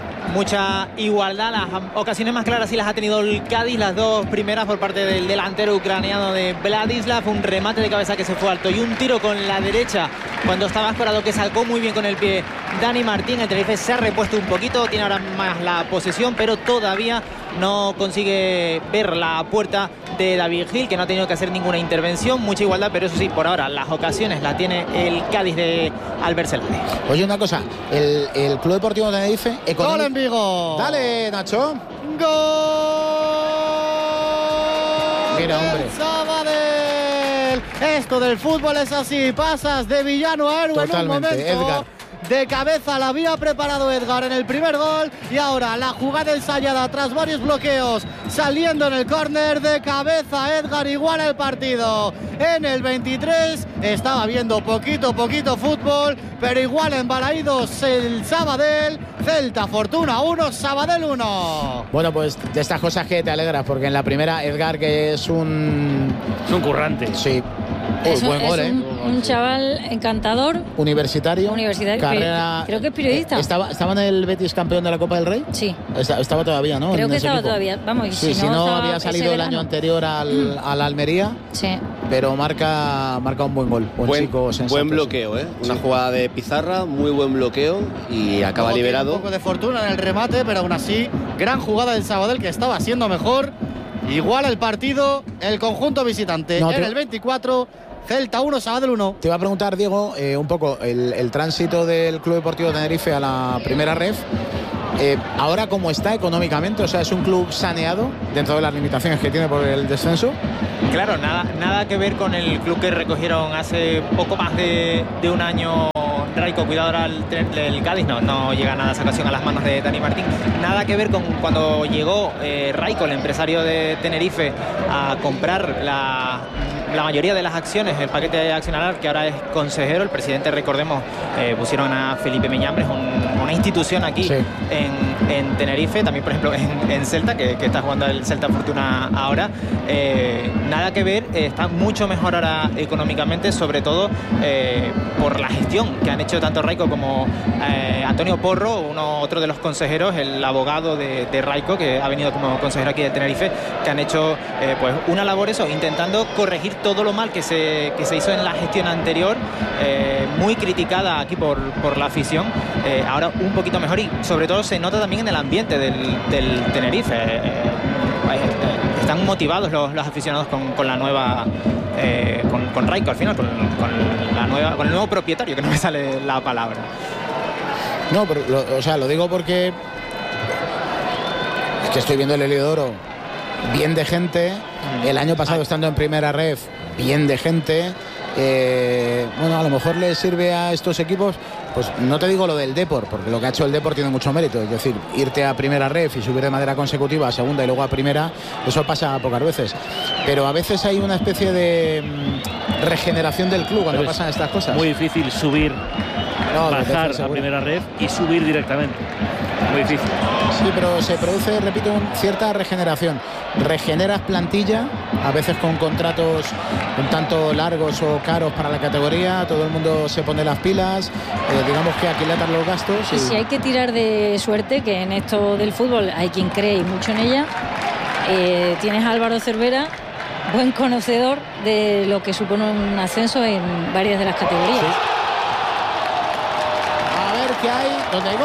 G: Mucha igualdad, las ocasiones más claras sí las ha tenido el Cádiz, las dos primeras por parte del delantero ucraniano de Vladislav, un remate de cabeza que se fue alto y un tiro con la derecha cuando estaba esperado que sacó muy bien con el pie Dani Martín. El Tenerife se ha repuesto un poquito, tiene ahora más la posesión, pero todavía no consigue ver la puerta de David Gil, que no ha tenido que hacer ninguna intervención. Mucha igualdad, pero eso sí, por ahora las ocasiones las tiene el Cádiz de Albert Celade.
D: Oye, una cosa, el, el Club Deportivo de Tenerife
J: ¡Gol en Vigo!
D: Dale, Nacho.
J: ¡Gol!
D: Mira, hombre.
J: Sabadell. Esto del fútbol es así, pasas de villano a héroe en un momento.
D: Edgar.
J: de cabeza, la había preparado Edgar en el primer gol y ahora la jugada ensayada tras varios bloqueos, saliendo en el córner de cabeza. Edgar iguala el partido en el veintitrés. Estaba viendo poquito, poquito fútbol, pero igual en Balaídos el Sabadell. Celta Fortuna uno, Sabadell uno.
D: Bueno, pues de estas cosas que te alegras, porque en la primera Edgar, que es un...
B: Es un currante.
D: Sí.
C: Es, un,
D: buen
C: es
D: gol,
C: un,
D: ¿eh?
C: un chaval encantador.
D: Universitario.
C: Universitario.
D: Carrera,
C: creo que es periodista.
D: Eh, estaba, ¿Estaba en el Betis campeón de la Copa del Rey?
C: Sí.
D: Está, estaba todavía, ¿no?
C: Creo
D: en
C: que
D: ese
C: estaba
D: equipo.
C: todavía. Vamos, y
D: sí,
C: si,
D: si
C: no,
D: no había salido el año anterior al, al Almería.
C: Sí.
D: Pero marca, marca un buen gol. Un
M: buen,
D: chico sensato,
M: buen bloqueo, ¿eh? Una sí. jugada de Pizarra, muy buen bloqueo y acaba
J: Luego
M: liberado.
J: Un poco de fortuna en el remate, pero aún así, gran jugada del Sabadell, que estaba siendo mejor. Igual el partido, el conjunto visitante no, en te... el veinticuatro. Celta uno, Sabadell uno.
D: Te iba a preguntar, Diego, eh, un poco el, el tránsito del Club Deportivo Tenerife a la primera ref. Eh, ahora, ¿cómo está económicamente? O sea, ¿es un club saneado dentro de las limitaciones que tiene por el descenso?
O: Claro, nada, nada que ver con el club que recogieron hace poco más de, de un año Raico, cuidado al el Cádiz, no, no llega nada esa ocasión a las manos de Dani Martín. Nada que ver con cuando llegó eh, Raico, el empresario de Tenerife, a comprar la, la mayoría de las acciones, el paquete accionarial, que ahora es consejero. El presidente, recordemos, eh, pusieron a Felipe Meñambres, un, una institución aquí sí. en, en Tenerife, también por ejemplo en, en Celta, que, que está jugando el Celta Fortuna ahora. Eh, nada que ver, eh, está mucho mejor ahora económicamente, sobre todo eh, por la gestión que han hecho tanto Raico como eh, Antonio Porro, uno otro de los consejeros, el abogado de, de Raico, que ha venido como consejero aquí de Tenerife, que han hecho eh, pues una labor eso, intentando corregir todo lo mal que se, que se hizo en la gestión anterior, eh, muy criticada aquí por, por la afición, eh, ahora un poquito mejor, y sobre todo se nota también en el ambiente del, del Tenerife. Eh, eh, están motivados los, los aficionados con, con la nueva eh, con, con Raico al final, con, con la nueva, con el nuevo propietario, que no me sale la palabra.
D: No, pero lo, o sea, lo digo porque es que estoy viendo el Heliodoro bien de gente. El año pasado, estando en primera ref, bien de gente. Eh, bueno, a lo mejor le sirve a estos equipos, pues no te digo lo del Depor, porque lo que ha hecho el Depor tiene mucho mérito, es decir, irte a primera ref y subir de manera consecutiva a segunda y luego a primera, eso pasa pocas veces, pero a veces hay una especie de mm, regeneración del club cuando pasan estas cosas.
B: Muy difícil subir, no, bajar a primera ref y subir directamente, muy difícil.
D: Sí, pero se produce, repito, un, cierta regeneración. Regeneras plantilla, a veces con contratos un tanto largos o caros para la categoría, todo el mundo se pone las pilas, eh, digamos que aquilatas los gastos.
C: Y... y si hay que tirar de suerte, que en esto del fútbol hay quien cree y mucho en ella, eh, tienes a Álvaro Cervera, buen conocedor de lo que supone un ascenso en varias de las categorías. Sí.
D: A ver qué hay, donde hay gol.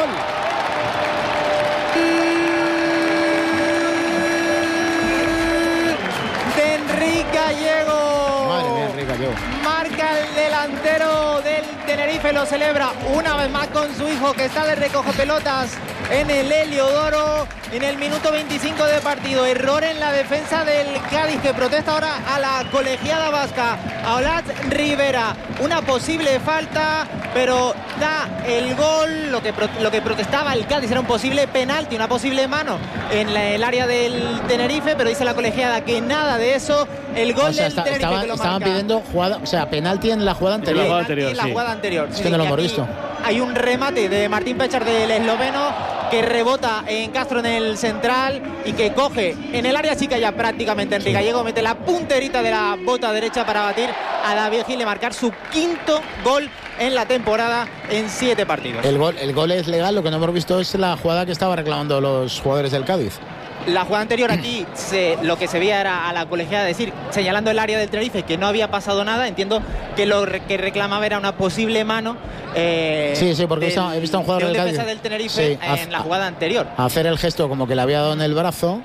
J: Gallego.
D: Madre mía, Enrique Gallego.
J: Marca el delantero del Tenerife, lo celebra una vez más con su hijo, que está de recoge pelotas en el Heliodoro en el minuto veinticinco de partido. Error en la defensa del Cádiz, que protesta ahora a la colegiada vasca, a Olat Rivera. Una posible falta, pero da el gol. Lo que, lo que protestaba el Cádiz era un posible penalti, una posible mano en la, el área del Tenerife, pero dice la colegiada que nada de eso. El gol o sea, del está, Tenerife
D: estaban,
J: que lo
D: estaban
J: marca.
D: pidiendo jugada, o sea, penalti en la jugada anterior.
B: En la jugada anterior,
J: en la
B: sí.
J: jugada anterior.
D: Es que no lo hemos visto.
J: Hay un remate de Martín Pechar, del esloveno, que rebota en Castro en el central y que coge en el área chica ya prácticamente Enrique sí. Gallego, mete la punterita de la bota derecha para batir a David Gil y marcar su quinto gol en la temporada en siete partidos.
D: El gol, el gol es legal, lo que no hemos visto es la jugada que estaba reclamando los jugadores del Cádiz.
J: La jugada anterior aquí se, lo que se veía era a la colegiada decir, señalando el área del Tenerife, que no había pasado nada. Entiendo que lo que reclamaba era una posible mano. Eh,
D: sí, sí, porque
J: del,
D: he visto a un jugador
J: de un
D: del
J: defensa
D: Cádiz
J: del Tenerife sí, en la jugada anterior.
D: Hacer el gesto como que le había dado en el brazo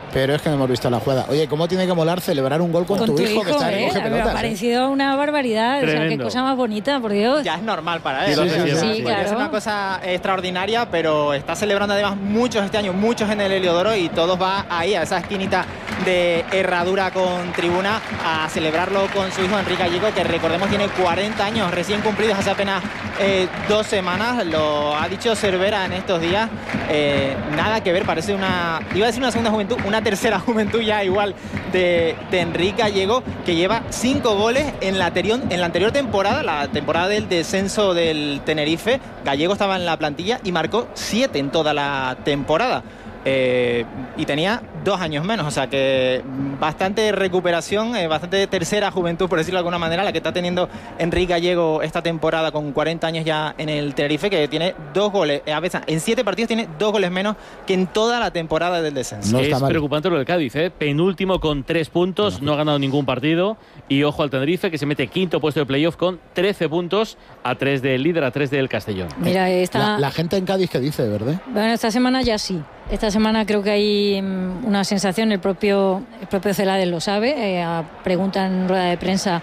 D: Pero es que no hemos visto la jugada. Oye, ¿cómo tiene que molar celebrar un gol con,
C: con
D: tu,
C: tu
D: hijo,
C: hijo
D: que está
C: eh,
D: recoge pelotas?
C: Me ha parecido
D: ¿eh?
C: una barbaridad. O sea, qué cosa más bonita, por Dios.
O: Ya es normal para él.
C: Sí, sí, sí,
O: sí,
C: sí,
O: claro. Es una cosa extraordinaria, pero está celebrando además muchos este año, muchos en el Heliodoro, y todos va ahí a esa esquinita de Herradura con tribuna a celebrarlo con su hijo Enrique Gallego, que recordemos tiene cuarenta años recién cumplidos hace apenas eh, dos semanas. Lo ha dicho Cervera en estos días. Eh, nada que ver, parece una, iba a decir una segunda juventud, una tercera juventud ya igual de, de Enrique Gallego, que lleva cinco goles en la, anterior, en la anterior temporada, la temporada del descenso del Tenerife. Gallego estaba en la plantilla y marcó siete en toda la temporada. Eh, y tenía dos años menos, o sea que bastante recuperación, eh, bastante tercera juventud, por decirlo de alguna manera, la que está teniendo Enrique Gallego esta temporada con cuarenta años ya en el Tenerife, que tiene dos goles, eh, a veces en siete partidos tiene dos goles menos que en toda la temporada del descenso.
B: No es preocupante lo del Cádiz, ¿eh? Penúltimo con tres puntos, no ha ganado ningún partido, y ojo al Tenerife, que se mete quinto puesto de playoff con trece puntos, a tres del líder, a tres del Castellón.
C: Mira, esta...
D: la, la gente en Cádiz, ¿qué dice, verdad?
C: Bueno, esta semana ya sí. Esta semana creo que hay um, una sensación, el propio el propio Celades lo sabe, eh, a pregunta en rueda de prensa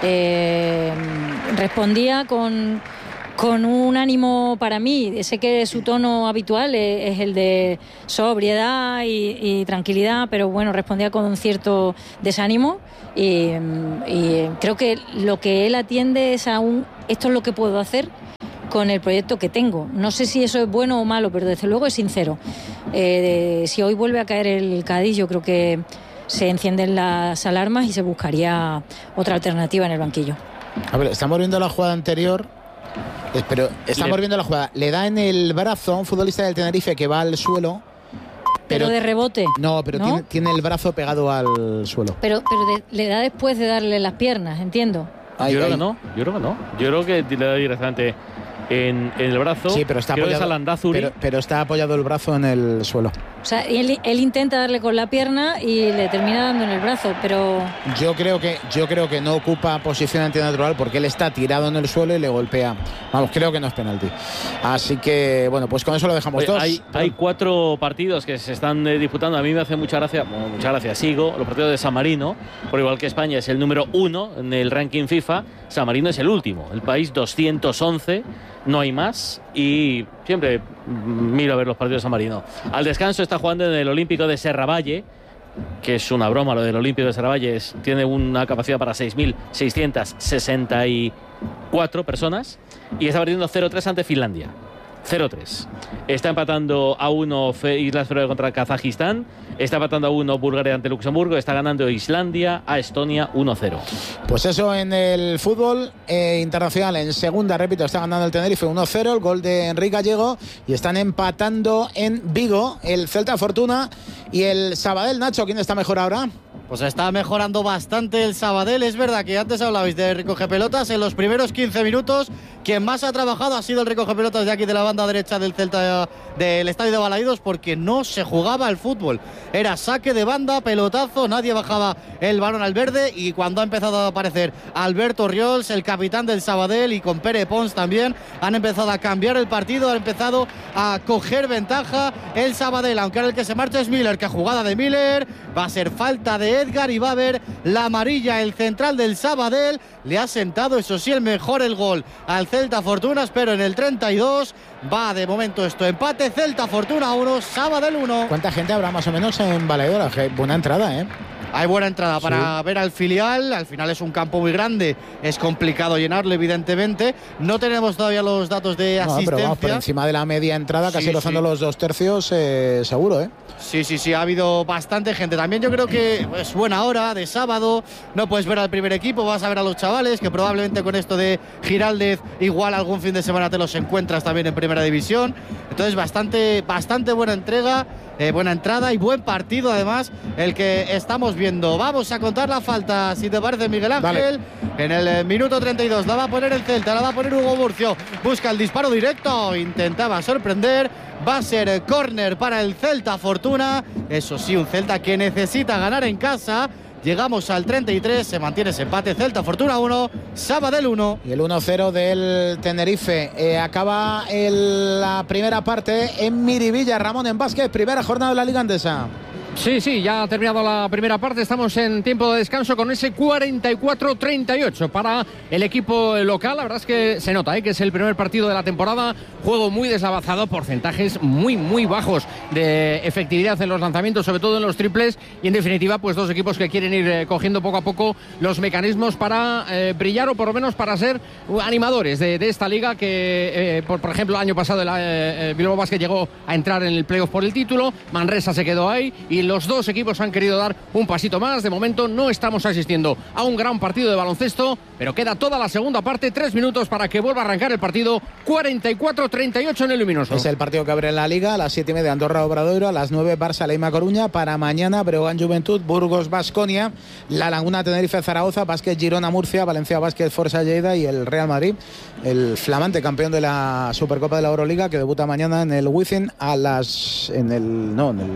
C: eh, respondía con, con un ánimo para mí. Sé que su tono habitual es, es el de sobriedad y, y tranquilidad, pero bueno, respondía con un cierto desánimo y, y creo que lo que él atiende es a un esto es lo que puedo hacer con el proyecto que tengo. No sé si eso es bueno o malo, pero desde luego es sincero. Eh, de, si hoy vuelve a caer el Cádiz, yo creo que se encienden las alarmas y se buscaría otra alternativa en el banquillo.
D: A ver, estamos viendo la jugada anterior, pero estamos Le... viendo la jugada. Le da en el brazo a un futbolista del Tenerife que va al suelo.
C: Pero, pero de rebote.
D: No, pero ¿no? Tiene, tiene el brazo pegado al suelo.
C: Pero, pero de, le da después de darle las piernas, entiendo.
B: Ay, yo creo ay. que no, yo creo que no. Yo creo que le da directamente en, en el brazo.
D: Sí, pero está
B: creo
D: apoyado.
B: Que es Alandazuri.
D: Pero, pero está apoyado el brazo en el suelo.
C: O sea, él, él intenta darle con la pierna y le termina dando en el brazo, pero
D: yo creo que yo creo que no ocupa posición antinatural porque él está tirado en el suelo y le golpea. Vamos, creo que no es penalti. Así que bueno, pues con eso lo dejamos.
B: Oye,
D: dos.
B: Hay, hay cuatro partidos que se están eh, disputando. A mí me hace mucha gracia, bueno, mucha gracia. Sigo los partidos de San Marino, por igual que España es el número uno en el ranking FIFA. San Marino es el último, el país doscientos once. No hay más y siempre miro a ver los partidos de San Marino. Al descanso está jugando en el Olímpico de Serravalle, que es una broma lo del Olímpico de Serravalle. Es, tiene una capacidad para seis mil seiscientas sesenta y cuatro personas y está perdiendo cero tres ante Finlandia. cero tres. Está empatando a uno Islas Feroe contra Kazajistán. Está empatando a uno Bulgaria ante Luxemburgo. Está ganando Islandia a Estonia uno cero.
D: Pues eso en el fútbol eh, internacional. En segunda, repito, está ganando el Tenerife uno cero. El gol de Enrique Gallego. Y están empatando en Vigo el Celta Fortuna y el Sabadell. Nacho, ¿quién está mejor ahora?
J: Pues está mejorando bastante el Sabadell. Es verdad que antes hablabais de recoge pelotas. En los primeros quince minutos, quien más ha trabajado ha sido el recoge pelotas de aquí de la banda derecha del Celta del estadio de Balaídos, porque no se jugaba el fútbol. Era saque de banda, pelotazo, nadie bajaba el balón al verde. Y cuando ha empezado a aparecer Alberto Riols, el capitán del Sabadell, y con Pere Pons también, han empezado a cambiar el partido, han empezado a coger ventaja el Sabadell. Aunque ahora el que se marcha es Miller, que jugada de Miller, va a ser falta de Edgar y va a haber la amarilla. El central del Sabadell le ha sentado, eso sí, el mejor el gol al Celta Fortunas, pero en el treinta y dos va de momento esto empate. Celta Fortuna uno, Sabadell uno.
D: ¿Cuánta gente habrá más o menos en Balaídos? Buena entrada, ¿eh?
J: Hay buena entrada para
D: sí.
J: ver al filial. Al final es un campo muy grande, es complicado llenarlo, evidentemente. No tenemos todavía los datos de
D: no,
J: asistencia.
D: Pero vamos, por encima de la media entrada, casi sí, rozando sí. los dos tercios, eh, seguro, ¿eh?
J: Sí, sí, sí, ha habido bastante gente. También yo creo que es buena hora de sábado. No puedes ver al primer equipo, vas a ver a los chavales, que probablemente con esto de Giraldez igual algún fin de semana te los encuentras también en primera división. Entonces bastante, bastante buena entrega. Eh, buena entrada y buen partido además el que estamos viendo. Vamos a contar la falta, si te parece, Miguel Ángel. Dale. En el eh, minuto treinta y dos la va a poner el Celta, la va a poner Hugo Murcio. Busca el disparo directo, intentaba sorprender. Va a ser eh, córner para el Celta Fortuna. Eso sí, un Celta que necesita ganar en casa. Llegamos al treinta y tres, se mantiene ese empate. Celta Fortuna uno, Sabadell uno.
D: Y el uno cero del Tenerife. Eh, acaba el, la primera parte en Miribilla. Ramón, en básquet, primera jornada de la Liga Andesa.
L: Sí, sí, ya ha terminado la primera parte, estamos en tiempo de descanso con ese cuarenta y cuatro treinta y ocho para el equipo local. La verdad es que se nota ¿eh? que es el primer partido de la temporada, juego muy deslavazado, porcentajes muy, muy bajos de efectividad en los lanzamientos, sobre todo en los triples, y en definitiva, pues dos equipos que quieren ir eh, cogiendo poco a poco los mecanismos para eh, brillar o por lo menos para ser animadores de, de esta liga que, eh, por, por ejemplo, el año pasado el eh, Bilbao Basket llegó a entrar en el playoff por el título, Manresa se quedó ahí y los dos equipos han querido dar un pasito más. De momento no estamos asistiendo a un gran partido de baloncesto, pero queda toda la segunda parte, tres minutos para que vuelva a arrancar el partido. Cuarenta y cuatro treinta y ocho en el Luminoso.
D: Es el partido que abre la Liga a las siete y media Andorra Obradoiro, a las nueve Barça Leima Coruña, para mañana Breogán Juventud, Burgos Baskonia, La Laguna Tenerife Zaragoza, Básquet Girona Murcia, Valencia Básquet Forza Lleida y el Real Madrid, el flamante campeón de la Supercopa de la Euroliga, que debuta mañana en el Wizzing a las en el no en el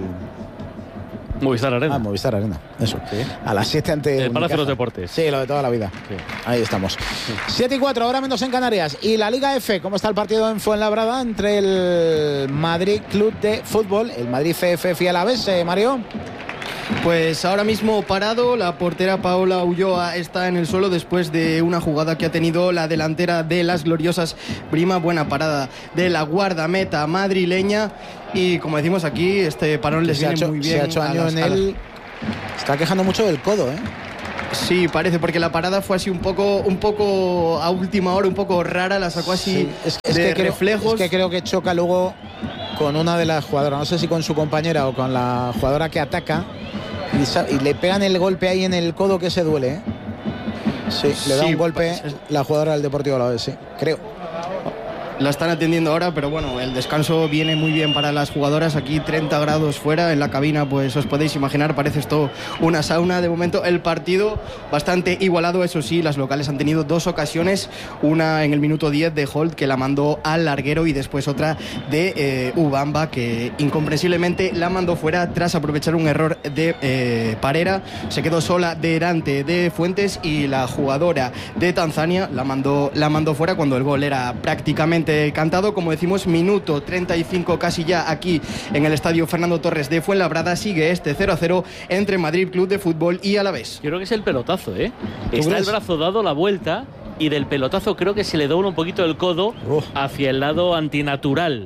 B: Movistar Arena.
D: Ah, Movistar Arena, eso. Sí. A las siete ante
B: el Palacio de los Deportes.
D: Sí, lo de toda la vida. Sí. Ahí estamos. Sí. siete y cuatro, ahora menos en Canarias. Y la Liga F, ¿cómo está el partido en Fuenlabrada entre el Madrid Club de Fútbol, el Madrid C F F y Alavés, eh, Mario?
K: Pues ahora mismo parado, la portera Paola Ulloa está en el suelo después de una jugada que ha tenido la delantera de las gloriosas Brima. Buena parada de la guardameta madrileña y, como decimos aquí, este parón les viene
D: hecho,
K: muy bien.
D: Se ha hecho año en él. Está quejando mucho del codo, ¿eh?
K: Sí, parece, porque la parada fue así un poco un poco a última hora, un poco rara, la sacó así sí,
D: es, es
K: de
D: que creo,
K: reflejos.
D: Es que creo que choca luego con una de las jugadoras, no sé si con su compañera o con la jugadora que ataca, y, y le pegan el golpe ahí en el codo que se duele, ¿eh? Sí, le da sí, un golpe pues, la jugadora del Deportivo Alavés, sí, creo.
K: La están atendiendo ahora, pero bueno, el descanso viene muy bien para las jugadoras. Aquí treinta grados fuera, en la cabina, pues os podéis imaginar, parece esto una sauna. De momento el partido bastante igualado, eso sí, las locales han tenido dos ocasiones, una en el minuto diez de Holt, que la mandó al larguero, y después otra de eh, Ubamba, que incomprensiblemente la mandó fuera tras aprovechar un error de eh, Parera. Se quedó sola delante de Fuentes y la jugadora de Tanzania la mandó, la mandó fuera cuando el gol era prácticamente cantado. Como decimos, minuto treinta y cinco casi ya aquí en el estadio Fernando Torres de Fuenlabrada. Sigue este cero a cero entre Madrid Club de Fútbol y Alavés.
B: Yo creo que es el pelotazo, ¿eh? Está el brazo dado la vuelta y del pelotazo creo que se le dobla un poquito el codo Uf. hacia el lado antinatural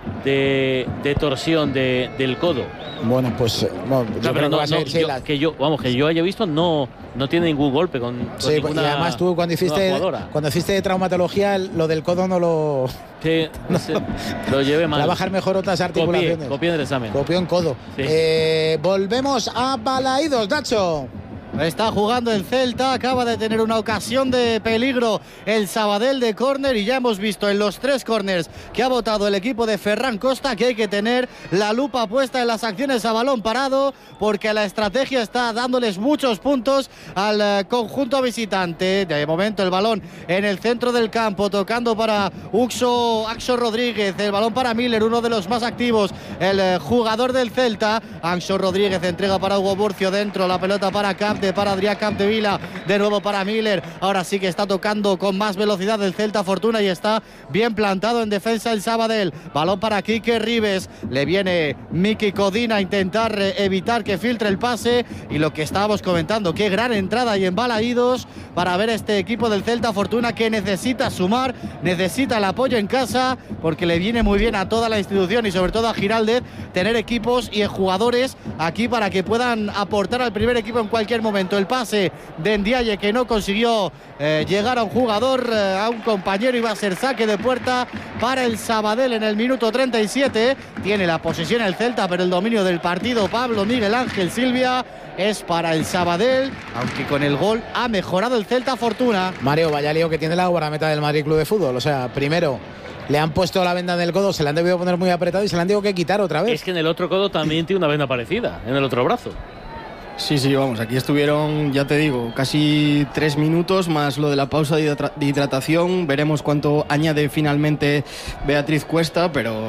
B: de, de torsión de, del codo.
D: Bueno, pues bueno, yo
B: claro,
D: creo
B: no,
D: que,
B: no,
D: ser, sí,
B: yo,
D: la...
B: que yo, vamos, que yo haya visto no no tiene ningún golpe con, con
D: sí,
B: ninguna,
D: y además tú cuando hiciste cuando hiciste traumatología lo del codo no lo
B: sí, no, se, lo llevé mal.
D: Trabajar mejor otras articulaciones.
B: Copié, copié en el examen.
D: Copió en codo. Sí. Eh, volvemos a Balaídos, Nacho.
J: Está jugando el Celta, acaba de tener una ocasión de peligro el Sabadell de córner, y ya hemos visto en los tres córners que ha votado el equipo de Ferran Costa que hay que tener la lupa puesta en las acciones a balón parado, porque la estrategia está dándoles muchos puntos al uh, conjunto visitante. De momento el balón en el centro del campo, tocando para Uxo, Axo Rodríguez, el balón para Miller, uno de los más activos, el uh, jugador del Celta. Axo Rodríguez entrega para Hugo Burcio dentro, la pelota para Cap, para Adrián Capdevila, de nuevo para Miller. Ahora sí que está tocando con más velocidad el Celta Fortuna y está bien plantado en defensa el Sabadell. Balón para Quique Rives, le viene Miki Codina a intentar evitar que filtre el pase, y lo que estábamos comentando, qué gran entrada y en Balaídos para ver este equipo del Celta Fortuna, que necesita sumar, necesita el apoyo en casa, porque le viene muy bien a toda la institución y sobre todo a Giraldez tener equipos y jugadores aquí para que puedan aportar al primer equipo en cualquier momento. El pase de Ndiaye, que no consiguió eh, llegar a un jugador, eh, a un compañero, iba a ser saque de puerta para el Sabadell en el minuto treinta y siete. Tiene la posesión el Celta, pero el dominio del partido, Pablo Miguel Ángel Silvia, es para el Sabadell, aunque con el gol ha mejorado el Celta Fortuna.
D: Mario, vaya lío que tiene la guardameta del Madrid Club de Fútbol. O sea, primero le han puesto la venda en el codo, se la han debido poner muy apretado y se la han tenido que quitar otra vez.
B: Es que en el otro codo también tiene una venda parecida, en el otro brazo.
K: Sí, sí, vamos, aquí estuvieron, ya te digo, casi tres minutos más lo de la pausa de hidratación. Veremos cuánto añade finalmente Beatriz Cuesta, pero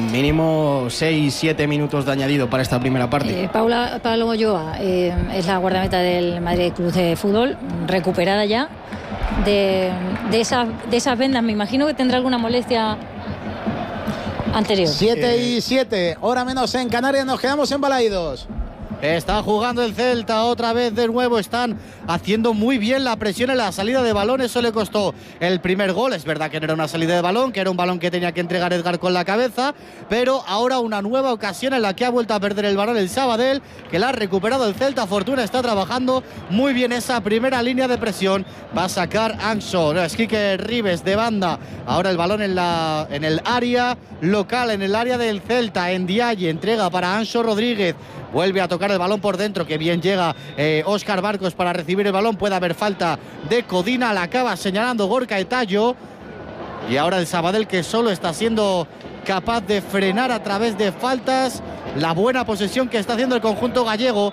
K: mínimo seis, siete minutos de añadido para esta primera parte.
C: Eh, Paula, Pablo Ulloa eh, es la guardameta del Madrid Club de Fútbol, recuperada ya de, de, esas, de esas vendas. Me imagino que tendrá alguna molestia anterior.
D: siete y siete, hora menos en Canarias, nos quedamos en Balaídos.
J: Está jugando el Celta otra vez de nuevo. Están haciendo muy bien la presión en la salida de balón. Eso le costó el primer gol. Es verdad que no era una salida de balón, que era un balón que tenía que entregar Edgar con la cabeza. Pero ahora una nueva ocasión en la que ha vuelto a perder el balón el Sabadell, que la ha recuperado el Celta. Fortuna está trabajando muy bien esa primera línea de presión. Va a sacar Anxo. No, es Quique Ribes de banda. Ahora el balón en, la, en el área local, en el área del Celta. En Dialle, entrega para Anxo Rodríguez. Vuelve a tocar el balón por dentro, que bien llega eh, Óscar Barcos para recibir el balón. Puede haber falta de Codina, la acaba señalando Gorka Etallo. Y ahora el Sabadell, que solo está siendo capaz de frenar a través de faltas la buena posesión que está haciendo el conjunto gallego.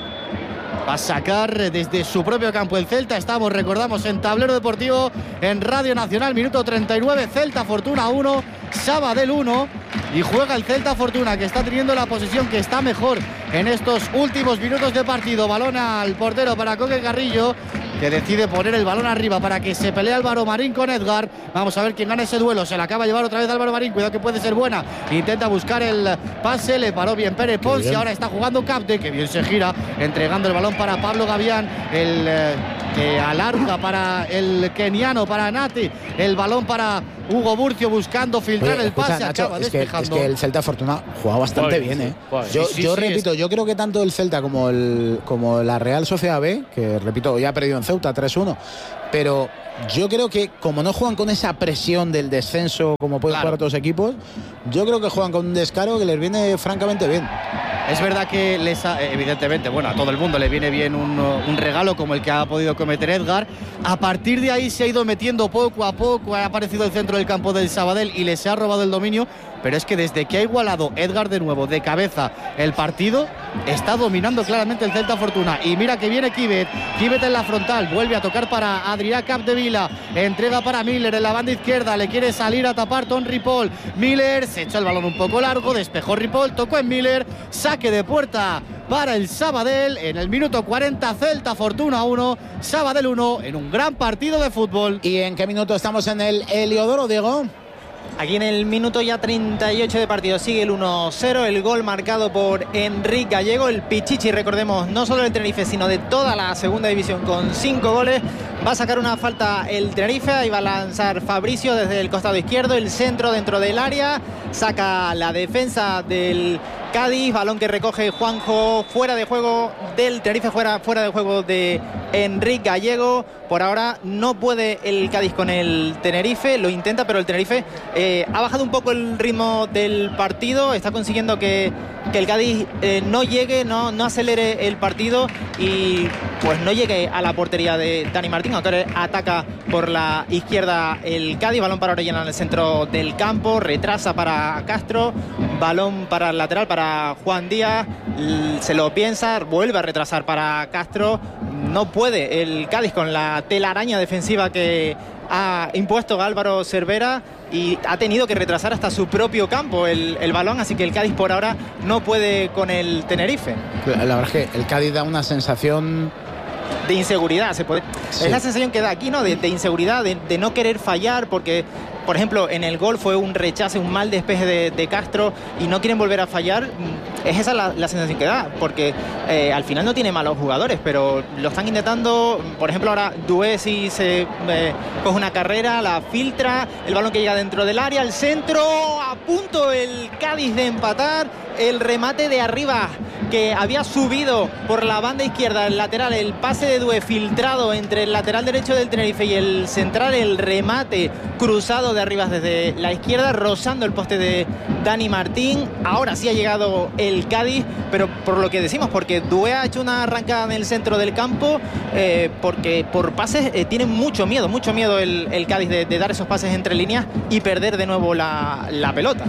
J: Va a sacar desde su propio campo el Celta. Estamos, recordamos, en Tablero Deportivo, en Radio Nacional, minuto treinta y nueve, Celta Fortuna uno, Sabadell uno. Y juega el Celta Fortuna, que está teniendo la posesión, que está mejor en estos últimos minutos de partido. Balón al portero para Coque Carrillo, que decide poner el balón arriba para que se pelee Álvaro Marín con Edgar. Vamos a ver quién gana ese duelo. Se la acaba de llevar otra vez Álvaro Marín. Cuidado que puede ser buena. Intenta buscar el pase. Le paró bien Pérez Pons y ahora está jugando Capde, que bien se gira, entregando el balón para Pablo Gavián. El eh, que alarga para el keniano, para Nati. El balón para Hugo Burcio, buscando filtrar. Oye, el escucha, pase. Nacho, acaba
D: es
J: despejando.
D: Que, es que el Celta Fortuna juega bastante
J: Oye,
D: bien, ¿eh?
J: Oye,
D: yo
J: sí,
D: yo
J: sí,
D: repito,
J: es...
D: yo creo que tanto el Celta como, el, como la Real Sociedad B, que repito, ya ha perdido en Ceuta tres uno, pero yo creo que como no juegan con esa presión del descenso como pueden claro. jugar otros equipos, yo creo que juegan con un descaro que les viene francamente bien.
J: Es verdad que les ha, evidentemente, bueno, a todo el mundo le viene bien un, un regalo como el que ha podido cometer Edgar. A partir de ahí se ha ido metiendo poco a poco, ha aparecido el centro del campo del Sabadell y les ha robado el dominio, pero es que desde que ha igualado Edgar de nuevo de cabeza el partido, está dominando claramente el Celta Fortuna. Y mira que viene Kibet, Kibet en la frontal, vuelve a tocar para Adrià Capdevila, entrega para Miller en la banda izquierda, le quiere salir a tapar Ton Ripoll. Miller se echó el balón un poco largo, despejó Ripoll, tocó en Miller, saque de puerta para el Sabadell en el minuto cuarenta. Celta Fortuna uno, Sabadell uno, en un gran partido de fútbol.
D: ¿Y en qué minuto estamos en el Heliodoro, Diego?
O: Aquí en el minuto ya treinta y ocho de partido sigue el uno cero, el gol marcado por Enric Gallego, el Pichichi, recordemos, no solo del Tenerife, sino de toda la segunda división, con cinco goles. Va a sacar una falta el Tenerife, ahí va a lanzar Fabricio desde el costado izquierdo, el centro dentro del área, saca la defensa del Cádiz, balón que recoge Juanjo, fuera de juego del Tenerife, fuera, fuera de juego de Enric Gallego. Por ahora no puede el Cádiz con el Tenerife, lo intenta, pero el Tenerife eh, ha bajado un poco el ritmo del partido, está consiguiendo que, que el Cádiz eh, no llegue, no, no acelere el partido y pues no llegue a la portería de Dani Martín, aunque ataca por la izquierda el Cádiz, balón para Orellana en el centro del campo, retrasa para Castro, balón para el lateral para Juan Díaz, se lo piensa, vuelve a retrasar para Castro, no puede el Cádiz con la telaraña defensiva que ha impuesto Álvaro Cervera y ha tenido que retrasar hasta su propio campo el, el balón, así que el Cádiz por ahora no puede con el Tenerife.
D: La verdad es que el Cádiz da una sensación
O: de inseguridad, se puede... sí. Es la sensación que da aquí, ¿no? De, de inseguridad, de, de no querer fallar, porque por ejemplo en el gol fue un rechace, un mal despeje de, de Castro y no quieren volver a fallar. Es esa la, la sensación que da, porque eh, al final no tiene malos jugadores, pero lo están intentando. Por ejemplo ahora Dué si se eh, coge una carrera, la filtra, el balón que llega dentro del área, el centro, a punto el Cádiz de empatar, el remate de arriba que había subido por la banda izquierda, el lateral, el pase de Dué filtrado entre el lateral derecho del Tenerife y el central, el remate cruzado de arriba desde la izquierda, rozando el poste de Dani Martín. Ahora sí ha llegado el Cádiz, pero por lo que decimos, porque Dué ha hecho una arrancada en el centro del campo, eh, porque por pases eh, tiene mucho miedo, mucho miedo el, el Cádiz de, de dar esos pases entre líneas y perder de nuevo la, la pelota.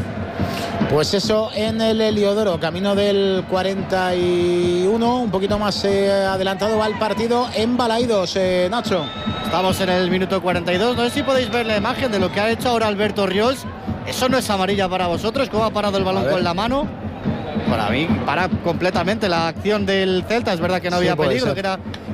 D: Pues eso en el Heliodoro, camino del cuarenta y uno, un poquito más eh, adelantado va el partido en Balaidos, eh, Nacho.
J: Estamos en el minuto cuarenta y dos, no sé si podéis ver la imagen de lo que ha hecho ahora Alberto Ríos. Eso no es amarilla para vosotros, ¿cómo ha parado el balón con la mano? Para mí para completamente la acción del Celta, es verdad que no había sí, peligro, ser. que era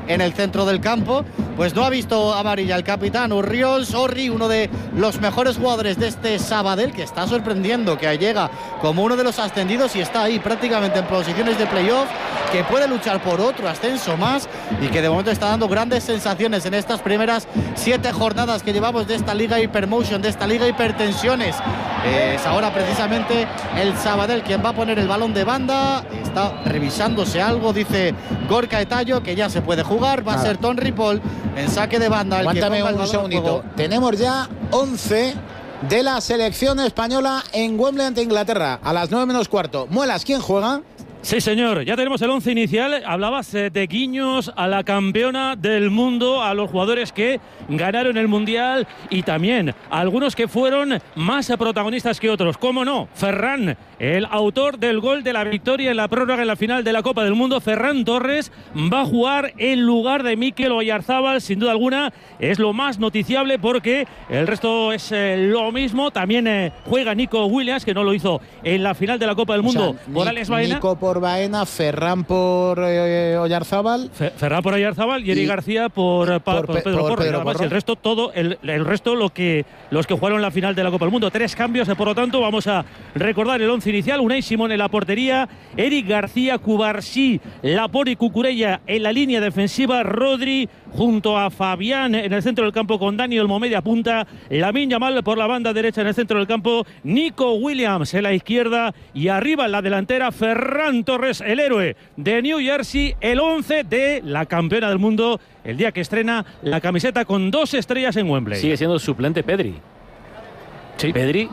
J: en el centro del campo, pues no ha visto amarilla el capitán Urriol. Sorri, uno de los mejores jugadores de este Sabadell, que está sorprendiendo, que llega como uno de los ascendidos y está ahí prácticamente en posiciones de playoff, que puede luchar por otro ascenso más y que de momento está dando grandes sensaciones en estas primeras siete jornadas que llevamos de esta Liga Hypermotion, de esta Liga Hipertensiones. Es ahora precisamente el Sabadell quien va a poner el balón de banda. Está revisándose algo, dice Gorka Etallo, que ya se puede jugar. Va a ser Ton Ripoll en saque de banda.
D: Aguántame un segundito. Tenemos ya once de la selección española en Wembley ante Inglaterra a las nueve menos cuarto. Muelas, ¿quién juega?
N: Sí, señor, ya tenemos el once inicial. Hablabas de guiños a la campeona del mundo, a los jugadores que ganaron el Mundial y también a algunos que fueron más protagonistas que otros. ¿Cómo no? Ferran, el autor del gol de la victoria en la prórroga en la final de la Copa del Mundo. Ferran Torres va a jugar en lugar de Mikel Oyarzábal, sin duda alguna. Es lo más noticiable porque el resto es eh, lo mismo. También eh, juega Nico Williams, que no lo hizo en la final de la Copa del Mundo,
D: o sea,
N: por Alex Baena.
D: Nico por Baena, Ferran por eh, Oyarzábal.
N: Fe, Ferran por Oyarzábal y Eric García por, pa, por, por Pedro por Porro. Pedro Porro. El resto, todo, el, el resto lo que, los que jugaron la final de la Copa del Mundo. Tres cambios, por lo tanto, vamos a recordar el once inicial. Unai Simón en la portería, Eric García, Cubarsí, Laporte y Cucurella en la línea defensiva, Rodri junto a Fabián en el centro del campo con Daniel Momedia punta, Lamine Yamal por la banda derecha en el centro del campo, Nico Williams en la izquierda y arriba en la delantera Ferran Torres, el héroe de New Jersey, el once de la campeona del mundo, el día que estrena la camiseta con dos estrellas en Wembley.
B: Sigue siendo suplente Pedri. Sí. Pedri